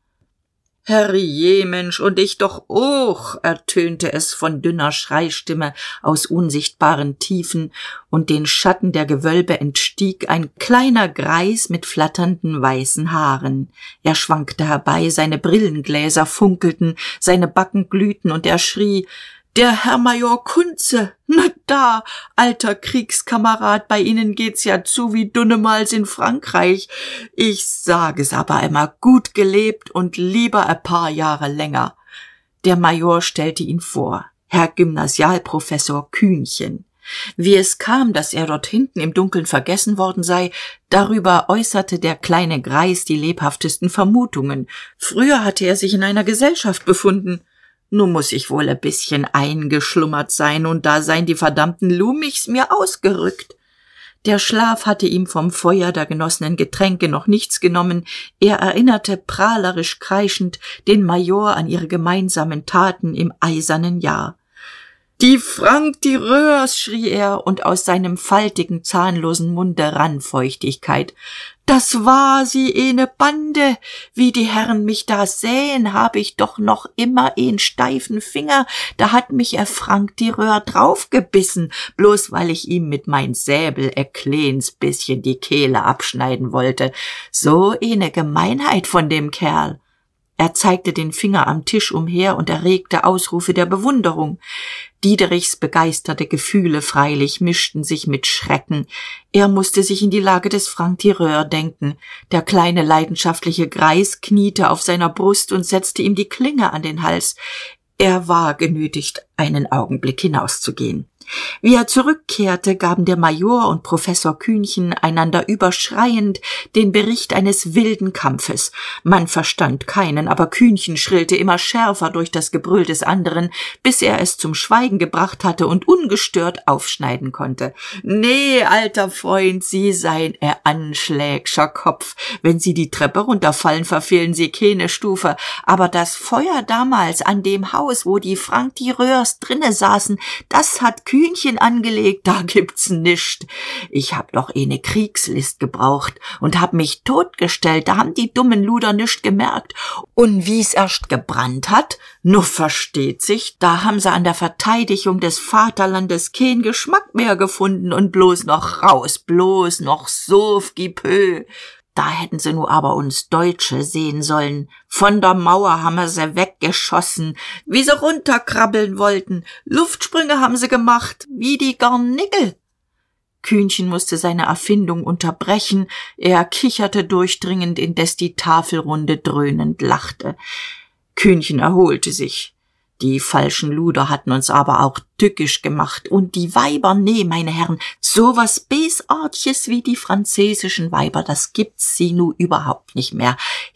»Herrje, Mensch, und ich doch auch«, ertönte es von dünner Schreistimme aus unsichtbaren Tiefen, und den Schatten der Gewölbe entstieg ein kleiner Greis mit flatternden weißen Haaren. Er schwankte herbei, seine Brillengläser funkelten, seine Backen glühten, und er schrie: »Der Herr Major Kunze, na da, alter Kriegskamerad, bei Ihnen geht's ja zu wie Dunnemals in Frankreich. Ich sag es aber einmal, gut gelebt und lieber ein paar Jahre länger.« Der Major stellte ihn vor, Herr Gymnasialprofessor Kühnchen. Wie es kam, dass er dort hinten im Dunkeln vergessen worden sei, darüber äußerte der kleine Greis die lebhaftesten Vermutungen. Früher hatte er sich in einer Gesellschaft befunden. Nun muß ich wohl ein bisschen eingeschlummert sein, und da seien die verdammten Lumichs mir ausgerückt. Der Schlaf hatte ihm vom Feuer der genossenen Getränke noch nichts genommen. Er erinnerte prahlerisch kreischend den Major an ihre gemeinsamen Taten im eisernen Jahr. »Die Franc-Tireurs«, schrie er, und aus seinem faltigen, zahnlosen Munde rann Feuchtigkeit. »Das war sie, ene Bande. Wie die Herren mich da sähen, hab ich doch noch immer een steifen Finger. Da hat mich ein Franc-Tireur draufgebissen, bloß weil ich ihm mit mein Säbel ein kleines bisschen die Kehle abschneiden wollte. So ene Gemeinheit von dem Kerl.« Er zeigte den Finger am Tisch umher und erregte Ausrufe der Bewunderung. Diederichs begeisterte Gefühle freilich mischten sich mit Schrecken. Er musste sich in die Lage des Franc-Tireur denken. Der kleine leidenschaftliche Greis kniete auf seiner Brust und setzte ihm die Klinge an den Hals. Er war genötigt, einen Augenblick hinauszugehen. Wie er zurückkehrte, gaben der Major und Professor Kühnchen einander überschreiend den Bericht eines wilden Kampfes. Man verstand keinen, aber Kühnchen schrillte immer schärfer durch das Gebrüll des anderen, bis er es zum Schweigen gebracht hatte und ungestört aufschneiden konnte. »Nee, alter Freund, Sie seien ein anschlägscher Kopf. Wenn Sie die Treppe runterfallen, verfehlen Sie keine Stufe. Aber das Feuer damals an dem Haus, wo die Franc-Tireurs drinne saßen, das hat Kühnchen Kühnchen angelegt, da gibt's nischt. Ich hab doch eh ne Kriegslist gebraucht und hab mich totgestellt, da haben die dummen Luder nischt gemerkt. Und wie's erst gebrannt hat, nur versteht sich, da haben sie an der Verteidigung des Vaterlandes keinen Geschmack mehr gefunden und bloß noch raus, bloß noch Sauf-Gipö. Da hätten sie nur aber uns Deutsche sehen sollen. Von der Mauer haben wir sie weggeschossen, wie sie runterkrabbeln wollten. Luftsprünge haben sie gemacht, wie die Garnickel.« Kühnchen musste seine Erfindung unterbrechen. Er kicherte durchdringend, indes die Tafelrunde dröhnend lachte. Kühnchen erholte sich. Die falschen Luder hatten uns aber auch tückisch gemacht. Und die Weiber, nee, meine Herren, sowas Besartiges wie die französischen Weiber, das gibt's sie nu überhaupt nicht mehr.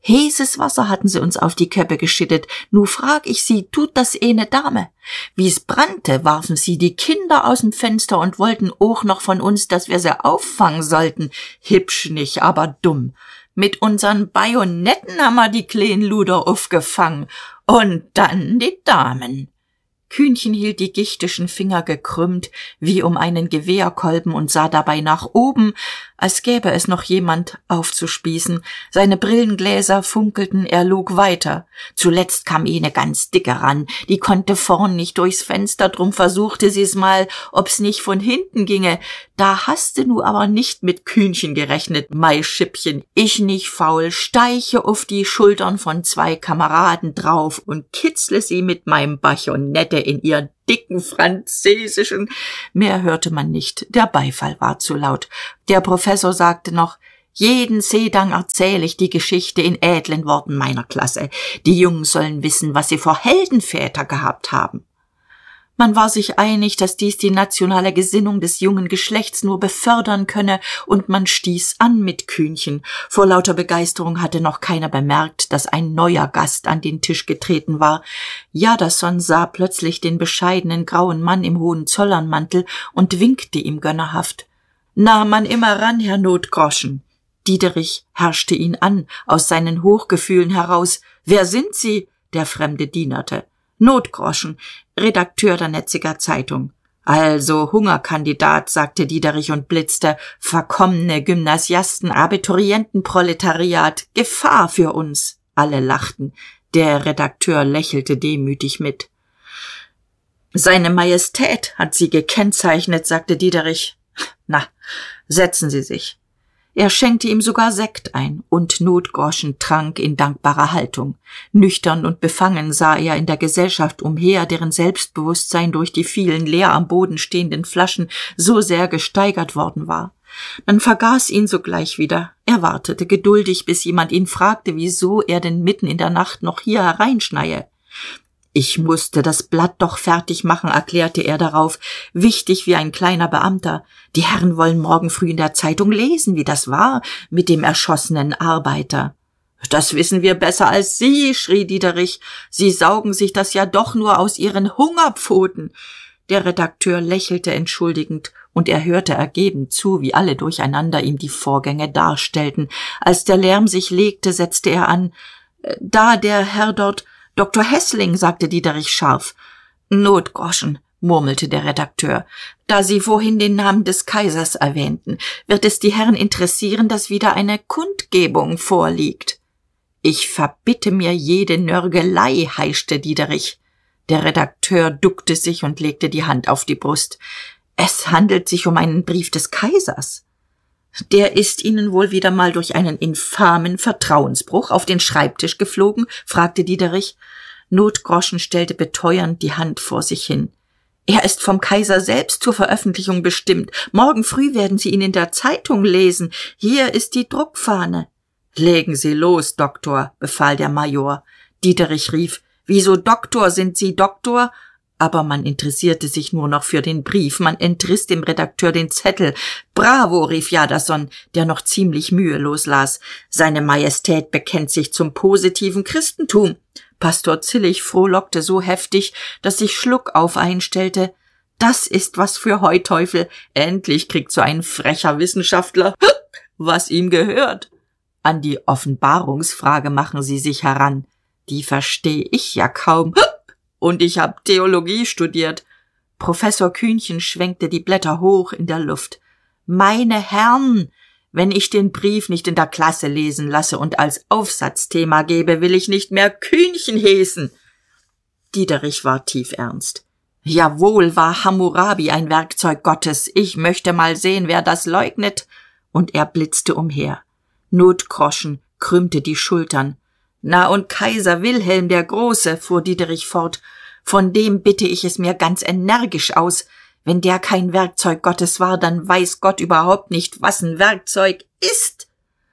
Heißes Wasser hatten sie uns auf die Köppe geschüttet. Nu frag ich sie, tut das eh ne Dame? Wie's brannte, warfen sie die Kinder aus'm Fenster und wollten auch noch von uns, dass wir sie auffangen sollten. Hübsch nicht, aber dumm. Mit unseren Bajonetten haben wir die kleinen Luder aufgefangen. Und dann die Damen. Kühnchen hielt die gichtischen Finger gekrümmt, wie um einen Gewehrkolben und sah dabei nach oben, als gäbe es noch jemand aufzuspießen. Seine Brillengläser funkelten, er log weiter. Zuletzt kam eine ganz dicke ran, die konnte vorn nicht durchs Fenster, drum versuchte sie's mal, ob's nicht von hinten ginge. Da haste nu aber nicht mit Kühnchen gerechnet, Maischippchen. Ich nicht faul, steiche auf die Schultern von zwei Kameraden drauf und kitzle sie mit meinem Bajonette in ihr dicken französischen. Mehr hörte man nicht, der Beifall war zu laut. Der Professor sagte noch, jeden Sedang erzähle ich die Geschichte in ädlen Worten meiner Klasse. Die Jungen sollen wissen, was sie vor Heldenväter gehabt haben. Man war sich einig, dass dies die nationale Gesinnung des jungen Geschlechts nur befördern könne, und man stieß an mit Kühnchen. Vor lauter Begeisterung hatte noch keiner bemerkt, dass ein neuer Gast an den Tisch getreten war. Jadasson sah plötzlich den bescheidenen grauen Mann im Hohenzollernmantel und winkte ihm gönnerhaft. »Na, man immer ran, Herr Notgroschen!« Diederich herrschte ihn an, aus seinen Hochgefühlen heraus. »Wer sind Sie?« Der Fremde dienerte. »Notgroschen, Redakteur der Netziger Zeitung.« »Also Hungerkandidat«, sagte Diederich und blitzte. »Verkommene Gymnasiasten, Abiturientenproletariat, Gefahr für uns.« Alle lachten. Der Redakteur lächelte demütig mit. »Seine Majestät hat Sie gekennzeichnet«, sagte Diederich. »Na, setzen Sie sich.« Er schenkte ihm sogar Sekt ein, und Notgroschen trank in dankbarer Haltung. Nüchtern und befangen sah er in der Gesellschaft umher, deren Selbstbewusstsein durch die vielen leer am Boden stehenden Flaschen so sehr gesteigert worden war. Man vergaß ihn sogleich wieder. Er wartete geduldig, bis jemand ihn fragte, wieso er denn mitten in der Nacht noch hier hereinschneie. »Ich musste das Blatt doch fertig machen«, erklärte er darauf, wichtig wie ein kleiner Beamter. »Die Herren wollen morgen früh in der Zeitung lesen, wie das war mit dem erschossenen Arbeiter.« »Das wissen wir besser als Sie«, schrie Diederich. »Sie saugen sich das ja doch nur aus Ihren Hungerpfoten.« Der Redakteur lächelte entschuldigend, und er hörte ergeben zu, wie alle durcheinander ihm die Vorgänge darstellten. Als der Lärm sich legte, setzte er an. »Da der Herr dort, Doktor Hässling«, sagte Diederich scharf. »Notgroschen«, murmelte der Redakteur. »Da Sie vorhin den Namen des Kaisers erwähnten, wird es die Herren interessieren, dass wieder eine Kundgebung vorliegt.« »Ich verbitte mir jede Nörgelei«, heischte Diederich. Der Redakteur duckte sich und legte die Hand auf die Brust. »Es handelt sich um einen Brief des Kaisers.« »Der ist Ihnen wohl wieder mal durch einen infamen Vertrauensbruch auf den Schreibtisch geflogen?« fragte Diederich. Notgroschen stellte beteuernd die Hand vor sich hin. »Er ist vom Kaiser selbst zur Veröffentlichung bestimmt. Morgen früh werden Sie ihn in der Zeitung lesen. Hier ist die Druckfahne.« »Legen Sie los, Doktor«, befahl der Major. Diederich rief, »Wieso Doktor? Sind Sie Doktor?« Aber man interessierte sich nur noch für den Brief. Man entriss dem Redakteur den Zettel. »Bravo«, rief Jadasson, der noch ziemlich mühelos las. »Seine Majestät bekennt sich zum positiven Christentum.« Pastor Zillig frohlockte so heftig, dass sich Schluckauf einstellte. »Das ist was für Heuteufel. Endlich kriegt so ein frecher Wissenschaftler, was ihm gehört.« An die Offenbarungsfrage machen Sie sich heran. Die verstehe ich ja kaum. Und ich hab Theologie studiert. Professor Kühnchen schwenkte die Blätter hoch in der Luft. »Meine Herren, wenn ich den Brief nicht in der Klasse lesen lasse und als Aufsatzthema gebe, will ich nicht mehr Kühnchen heißen.« Diederich war tiefernst. »Jawohl, war Hammurabi ein Werkzeug Gottes. Ich möchte mal sehen, wer das leugnet.« Und er blitzte umher. Notgroschen krümmte die Schultern. »Na, und Kaiser Wilhelm der Große«, fuhr Diederich fort, »von dem bitte ich es mir ganz energisch aus. Wenn der kein Werkzeug Gottes war, dann weiß Gott überhaupt nicht, was ein Werkzeug ist.«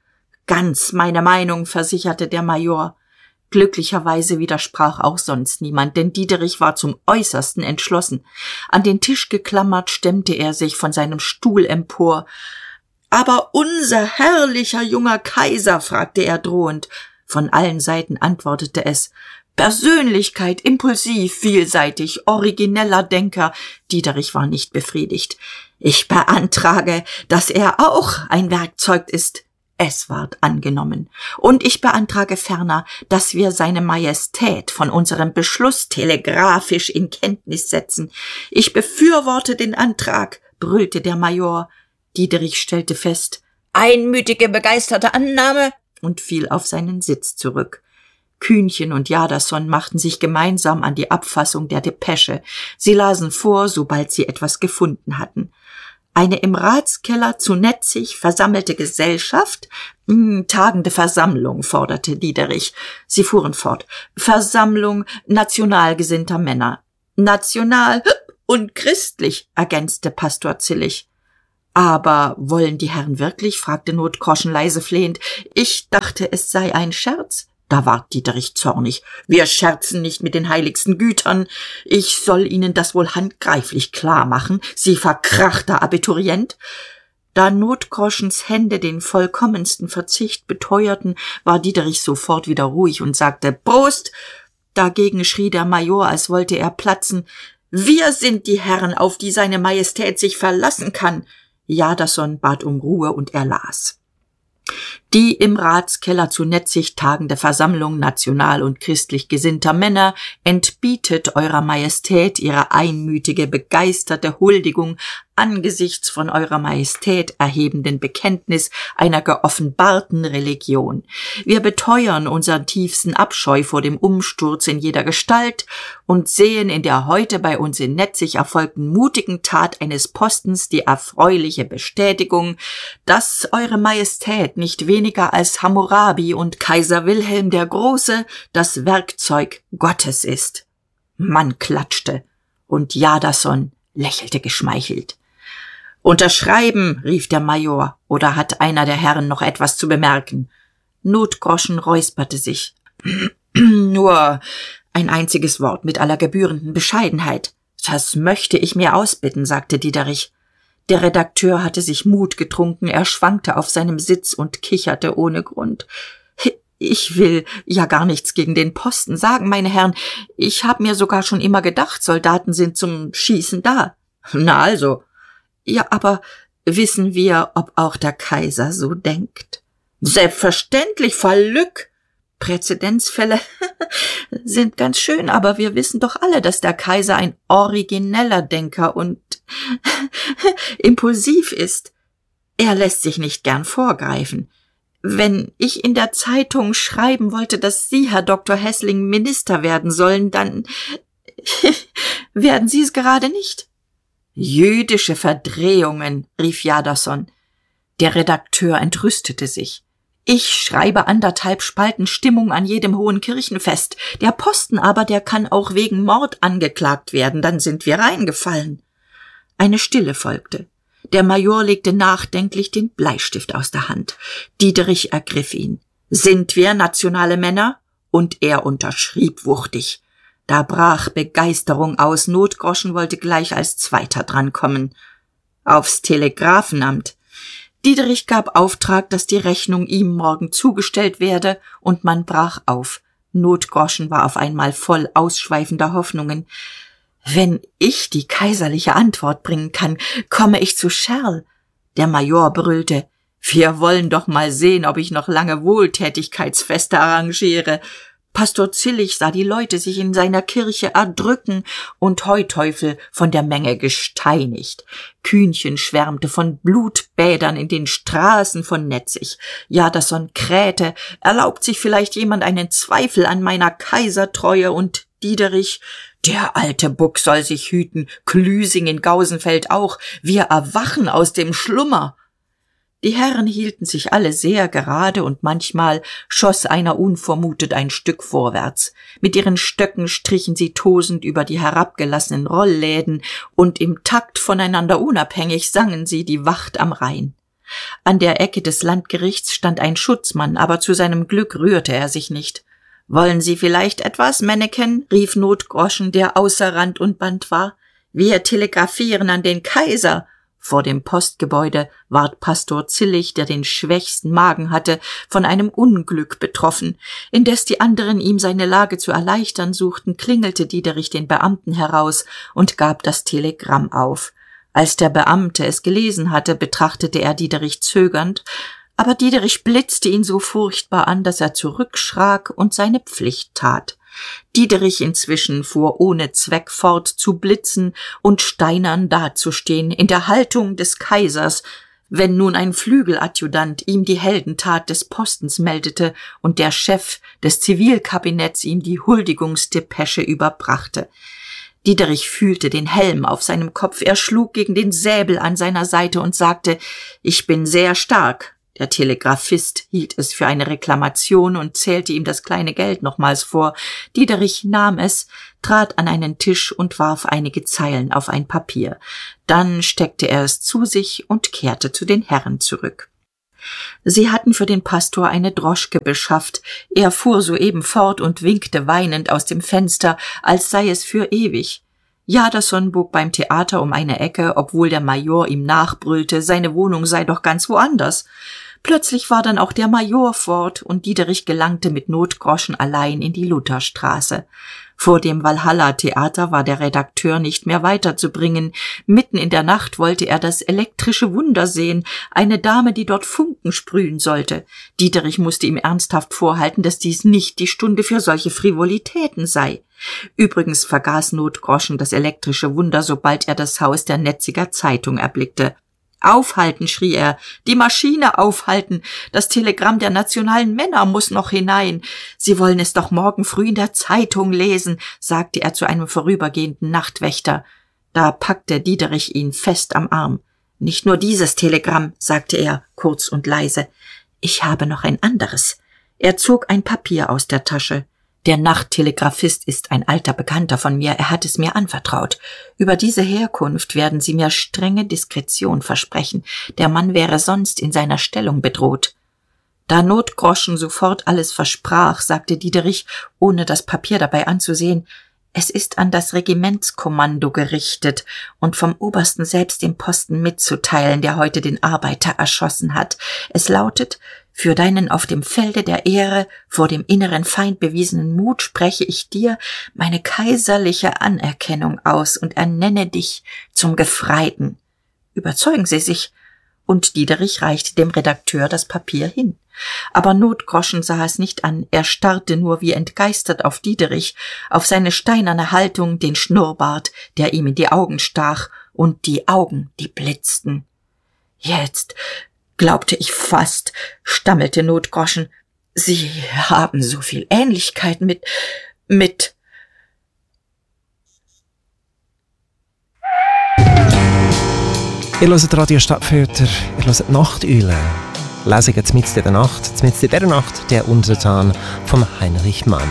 »Ganz meine Meinung«, versicherte der Major. Glücklicherweise widersprach auch sonst niemand, denn Diederich war zum Äußersten entschlossen. An den Tisch geklammert, stemmte er sich von seinem Stuhl empor. »Aber unser herrlicher junger Kaiser«, fragte er drohend, Von allen Seiten antwortete es: Persönlichkeit, impulsiv, vielseitig, origineller Denker. Diederich war nicht befriedigt. Ich beantrage, dass er auch ein Werkzeug ist. Es ward angenommen. Und ich beantrage ferner, dass wir seine Majestät von unserem Beschluss telegraphisch in Kenntnis setzen. Ich befürworte den Antrag, brüllte der Major. Diederich stellte fest: Einmütige, begeisterte Annahme, und fiel auf seinen Sitz zurück. Kühnchen und Jadasson machten sich gemeinsam an die Abfassung der Depesche. Sie lasen vor, sobald sie etwas gefunden hatten. Eine im Ratskeller zu Netzig versammelte Gesellschaft, mh, tagende Versammlung, forderte Diederich. Sie fuhren fort. Versammlung nationalgesinnter Männer. National und christlich, ergänzte Pastor Zillig. Aber wollen die Herren wirklich? Fragte Notgroschen leise flehend. Ich dachte, es sei ein Scherz. Da ward Diederich zornig. Wir scherzen nicht mit den heiligsten Gütern. Ich soll Ihnen das wohl handgreiflich klar machen, Sie verkrachter Abiturient. Da Notgroschens Hände den vollkommensten Verzicht beteuerten, war Diederich sofort wieder ruhig und sagte: Prost! Dagegen schrie der Major, als wollte er platzen: Wir sind die Herren, auf die seine Majestät sich verlassen kann. Jadasson bat um Ruhe und er las: Die im Ratskeller zu Netzig tagende Versammlung national- und christlich gesinnter Männer entbietet Eurer Majestät ihre einmütige, begeisterte Huldigung angesichts von Eurer Majestät erhebenden Bekenntnis einer geoffenbarten Religion. Wir beteuern unseren tiefsten Abscheu vor dem Umsturz in jeder Gestalt und sehen in der heute bei uns in Netzig erfolgten mutigen Tat eines Postens die erfreuliche Bestätigung, dass Eure Majestät nicht weniger als Hammurabi und Kaiser Wilhelm der Große das Werkzeug Gottes ist. Man klatschte, und Jadasson lächelte geschmeichelt. Unterschreiben, rief der Major, oder hat einer der Herren noch etwas zu bemerken? Notgroschen räusperte sich. Nur ein einziges Wort mit aller gebührenden Bescheidenheit. Das möchte ich mir ausbitten, sagte Diederich. Der Redakteur hatte sich Mut getrunken, er schwankte auf seinem Sitz und kicherte ohne Grund. Ich will ja gar nichts gegen den Posten sagen, meine Herren. Ich habe mir sogar schon immer gedacht, Soldaten sind zum Schießen da. Na also. Ja, aber wissen wir, ob auch der Kaiser so denkt? Selbstverständlich, Verlück. Präzedenzfälle sind ganz schön, aber wir wissen doch alle, dass der Kaiser ein origineller Denker und impulsiv ist. Er lässt sich nicht gern vorgreifen. Wenn ich in der Zeitung schreiben wollte, dass Sie, Herr Doktor Hessling, Minister werden sollen, dann werden Sie es gerade nicht. Jüdische Verdrehungen, rief Jadasson. Der Redakteur entrüstete sich. Ich schreibe anderthalb Spalten Stimmung an jedem hohen Kirchenfest. Der Posten aber, der kann auch wegen Mord angeklagt werden, dann sind wir reingefallen. Eine Stille folgte. Der Major legte nachdenklich den Bleistift aus der Hand. Diederich ergriff ihn. Sind wir nationale Männer? Und er unterschrieb wuchtig. Da brach Begeisterung aus. Notgroschen wollte gleich als Zweiter drankommen. Aufs Telegrafenamt. Diederich gab Auftrag, dass die Rechnung ihm morgen zugestellt werde, und man brach auf. Notgroschen war auf einmal voll ausschweifender Hoffnungen. Wenn ich die kaiserliche Antwort bringen kann, komme ich zu Scherl. Der Major brüllte: Wir wollen doch mal sehen, ob ich noch lange Wohltätigkeitsfeste arrangiere. Pastor Zillig sah die Leute sich in seiner Kirche erdrücken und Heuteufel von der Menge gesteinigt. Kühnchen schwärmte von Blutbädern in den Straßen von Netzig. Jadasson krähte: Erlaubt sich vielleicht jemand einen Zweifel an meiner Kaisertreue? Und Diederich: Der alte Buck soll sich hüten, Klüsing in Gausenfeld auch. Wir erwachen aus dem Schlummer. Die Herren hielten sich alle sehr gerade, und manchmal schoss einer unvermutet ein Stück vorwärts. Mit ihren Stöcken strichen sie tosend über die herabgelassenen Rollläden, und im Takt voneinander unabhängig sangen sie die Wacht am Rhein. An der Ecke des Landgerichts stand ein Schutzmann, aber zu seinem Glück rührte er sich nicht. »Wollen Sie vielleicht etwas, Männeken?« rief Notgroschen, der außer Rand und Band war. »Wir telegrafieren an den Kaiser. Vor dem Postgebäude ward Pastor Zillig, der den schwächsten Magen hatte, von einem Unglück betroffen. Indes die anderen ihm seine Lage zu erleichtern suchten, klingelte Diederich den Beamten heraus und gab das Telegramm auf. Als der Beamte es gelesen hatte, betrachtete er Diederich zögernd, aber Diederich blitzte ihn so furchtbar an, dass er zurückschrak und seine Pflicht tat. Diederich inzwischen fuhr ohne Zweck fort zu blitzen und steinern dazustehen, in der Haltung des Kaisers, wenn nun ein Flügeladjutant ihm die Heldentat des Postens meldete und der Chef des Zivilkabinetts ihm die Huldigungsdepesche überbrachte. Diederich fühlte den Helm auf seinem Kopf, er schlug gegen den Säbel an seiner Seite und sagte: »Ich bin sehr stark.« Der Telegraphist hielt es für eine Reklamation und zählte ihm das kleine Geld nochmals vor. Diederich nahm es, trat an einen Tisch und warf einige Zeilen auf ein Papier. Dann steckte er es zu sich und kehrte zu den Herren zurück. Sie hatten für den Pastor eine Droschke beschafft. Er fuhr soeben fort und winkte weinend aus dem Fenster, als sei es für ewig. Jadasson bog beim Theater um eine Ecke, obwohl der Major ihm nachbrüllte, seine Wohnung sei doch ganz woanders. Plötzlich war dann auch der Major fort und Diederich gelangte mit Notgroschen allein in die Lutherstraße. Vor dem Walhalla-Theater war der Redakteur nicht mehr weiterzubringen. Mitten in der Nacht wollte er das elektrische Wunder sehen, eine Dame, die dort Funken sprühen sollte. Diederich musste ihm ernsthaft vorhalten, dass dies nicht die Stunde für solche Frivolitäten sei. Übrigens vergaß Notgroschen das elektrische Wunder, sobald er das Haus der Netziger Zeitung erblickte. »Aufhalten«, schrie er, »die Maschine aufhalten! Das Telegramm der nationalen Männer muss noch hinein! Sie wollen es doch morgen früh in der Zeitung lesen«, sagte er zu einem vorübergehenden Nachtwächter. Da packte Diederich ihn fest am Arm. »Nicht nur dieses Telegramm«, sagte er, kurz und leise, »ich habe noch ein anderes.« Er zog ein Papier aus der Tasche. »Der Nachttelegraphist ist ein alter Bekannter von mir, er hat es mir anvertraut. Über diese Herkunft werden Sie mir strenge Diskretion versprechen. Der Mann wäre sonst in seiner Stellung bedroht.« Da Notgroschen sofort alles versprach, sagte Diederich, ohne das Papier dabei anzusehen: »Es ist an das Regimentskommando gerichtet und vom Obersten selbst dem Posten mitzuteilen, der heute den Arbeiter erschossen hat. Es lautet: Für deinen auf dem Felde der Ehre vor dem inneren Feind bewiesenen Mut spreche ich dir meine kaiserliche Anerkennung aus und ernenne dich zum Gefreiten. Überzeugen Sie sich.« Und Diederich reichte dem Redakteur das Papier hin. Aber Notgroschen sah es nicht an, er starrte nur wie entgeistert auf Diederich, auf seine steinerne Haltung, den Schnurrbart, der ihm in die Augen stach, und die Augen, die blitzten. »Jetzt glaubte ich fast«, stammelte Notgroschen, »Sie haben so viel Ähnlichkeit mit, mit...« Ihr hört Radio Stadtfilter, ihr hört Nachteule. Lesungen mitten in der Nacht, mitten in dieser Nacht, der Untertan von Heinrich Mann.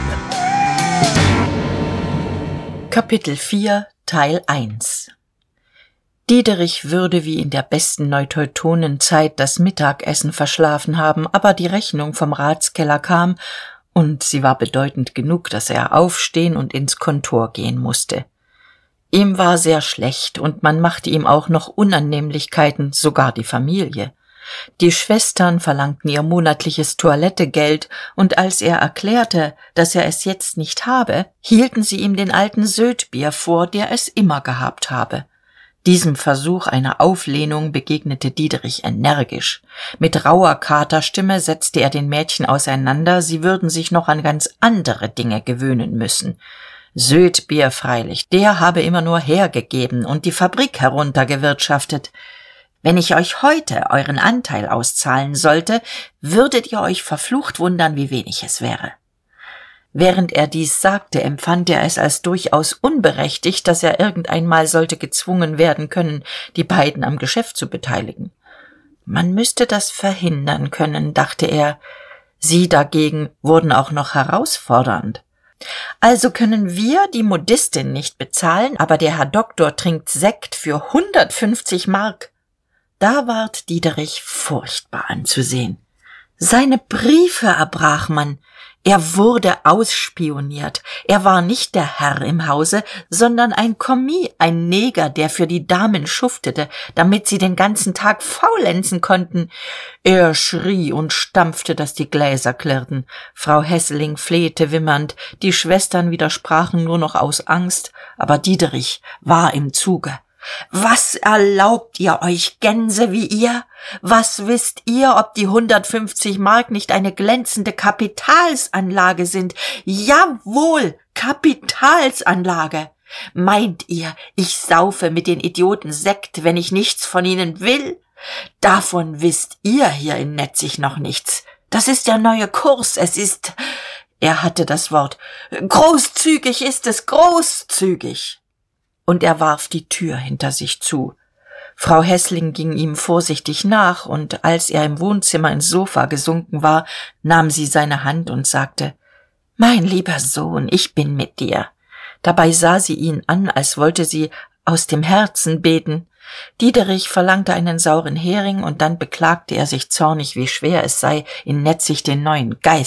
Kapitel vier, Teil eins. Diederich würde wie in der besten Neuteutonenzeit das Mittagessen verschlafen haben, aber die Rechnung vom Ratskeller kam, und sie war bedeutend genug, dass er aufstehen und ins Kontor gehen musste. Ihm war sehr schlecht, und man machte ihm auch noch Unannehmlichkeiten, sogar die Familie. Die Schwestern verlangten ihr monatliches Toilettegeld, und als er erklärte, dass er es jetzt nicht habe, hielten sie ihm den alten Södbier vor, der es immer gehabt habe. Diesem Versuch einer Auflehnung begegnete Diederich energisch. Mit rauer Katerstimme setzte er den Mädchen auseinander, sie würden sich noch an ganz andere Dinge gewöhnen müssen. Södbier freilich, der habe immer nur hergegeben und die Fabrik heruntergewirtschaftet. Wenn ich euch heute euren Anteil auszahlen sollte, würdet ihr euch verflucht wundern, wie wenig es wäre. Während er dies sagte, empfand er es als durchaus unberechtigt, dass er irgendeinmal sollte gezwungen werden können, die beiden am Geschäft zu beteiligen. Man müsste das verhindern können, dachte er. Sie dagegen wurden auch noch herausfordernd. Also können wir die Modistin nicht bezahlen, aber der Herr Doktor trinkt Sekt für hundertfünfzig Mark. Da ward Diederich furchtbar anzusehen. Seine Briefe erbrach man. Er wurde ausspioniert. Er war nicht der Herr im Hause, sondern ein Kommis, ein Neger, der für die Damen schuftete, damit sie den ganzen Tag faulenzen konnten. Er schrie und stampfte, dass die Gläser klirrten. Frau Hesseling flehte wimmernd, die Schwestern widersprachen nur noch aus Angst, aber Diederich war im Zuge. Was erlaubt ihr euch, Gänse wie ihr? Was wisst ihr, ob die hundertfünfzig Mark nicht eine glänzende Kapitalsanlage sind? Jawohl, Kapitalsanlage! Meint ihr, ich saufe mit den Idioten Sekt, wenn ich nichts von ihnen will? Davon wisst ihr hier in Netzig noch nichts. Das ist der neue Kurs, es ist... Er hatte das Wort. Großzügig ist es, großzügig. Und er warf die Tür hinter sich zu. Frau Hesseling ging ihm vorsichtig nach, und als er im Wohnzimmer ins Sofa gesunken war, nahm sie seine Hand und sagte, »Mein lieber Sohn, ich bin mit dir.« Dabei sah sie ihn an, als wollte sie aus dem Herzen beten. Diederich verlangte einen sauren Hering, und dann beklagte er sich zornig, wie schwer es sei, in Netzig den neuen Geist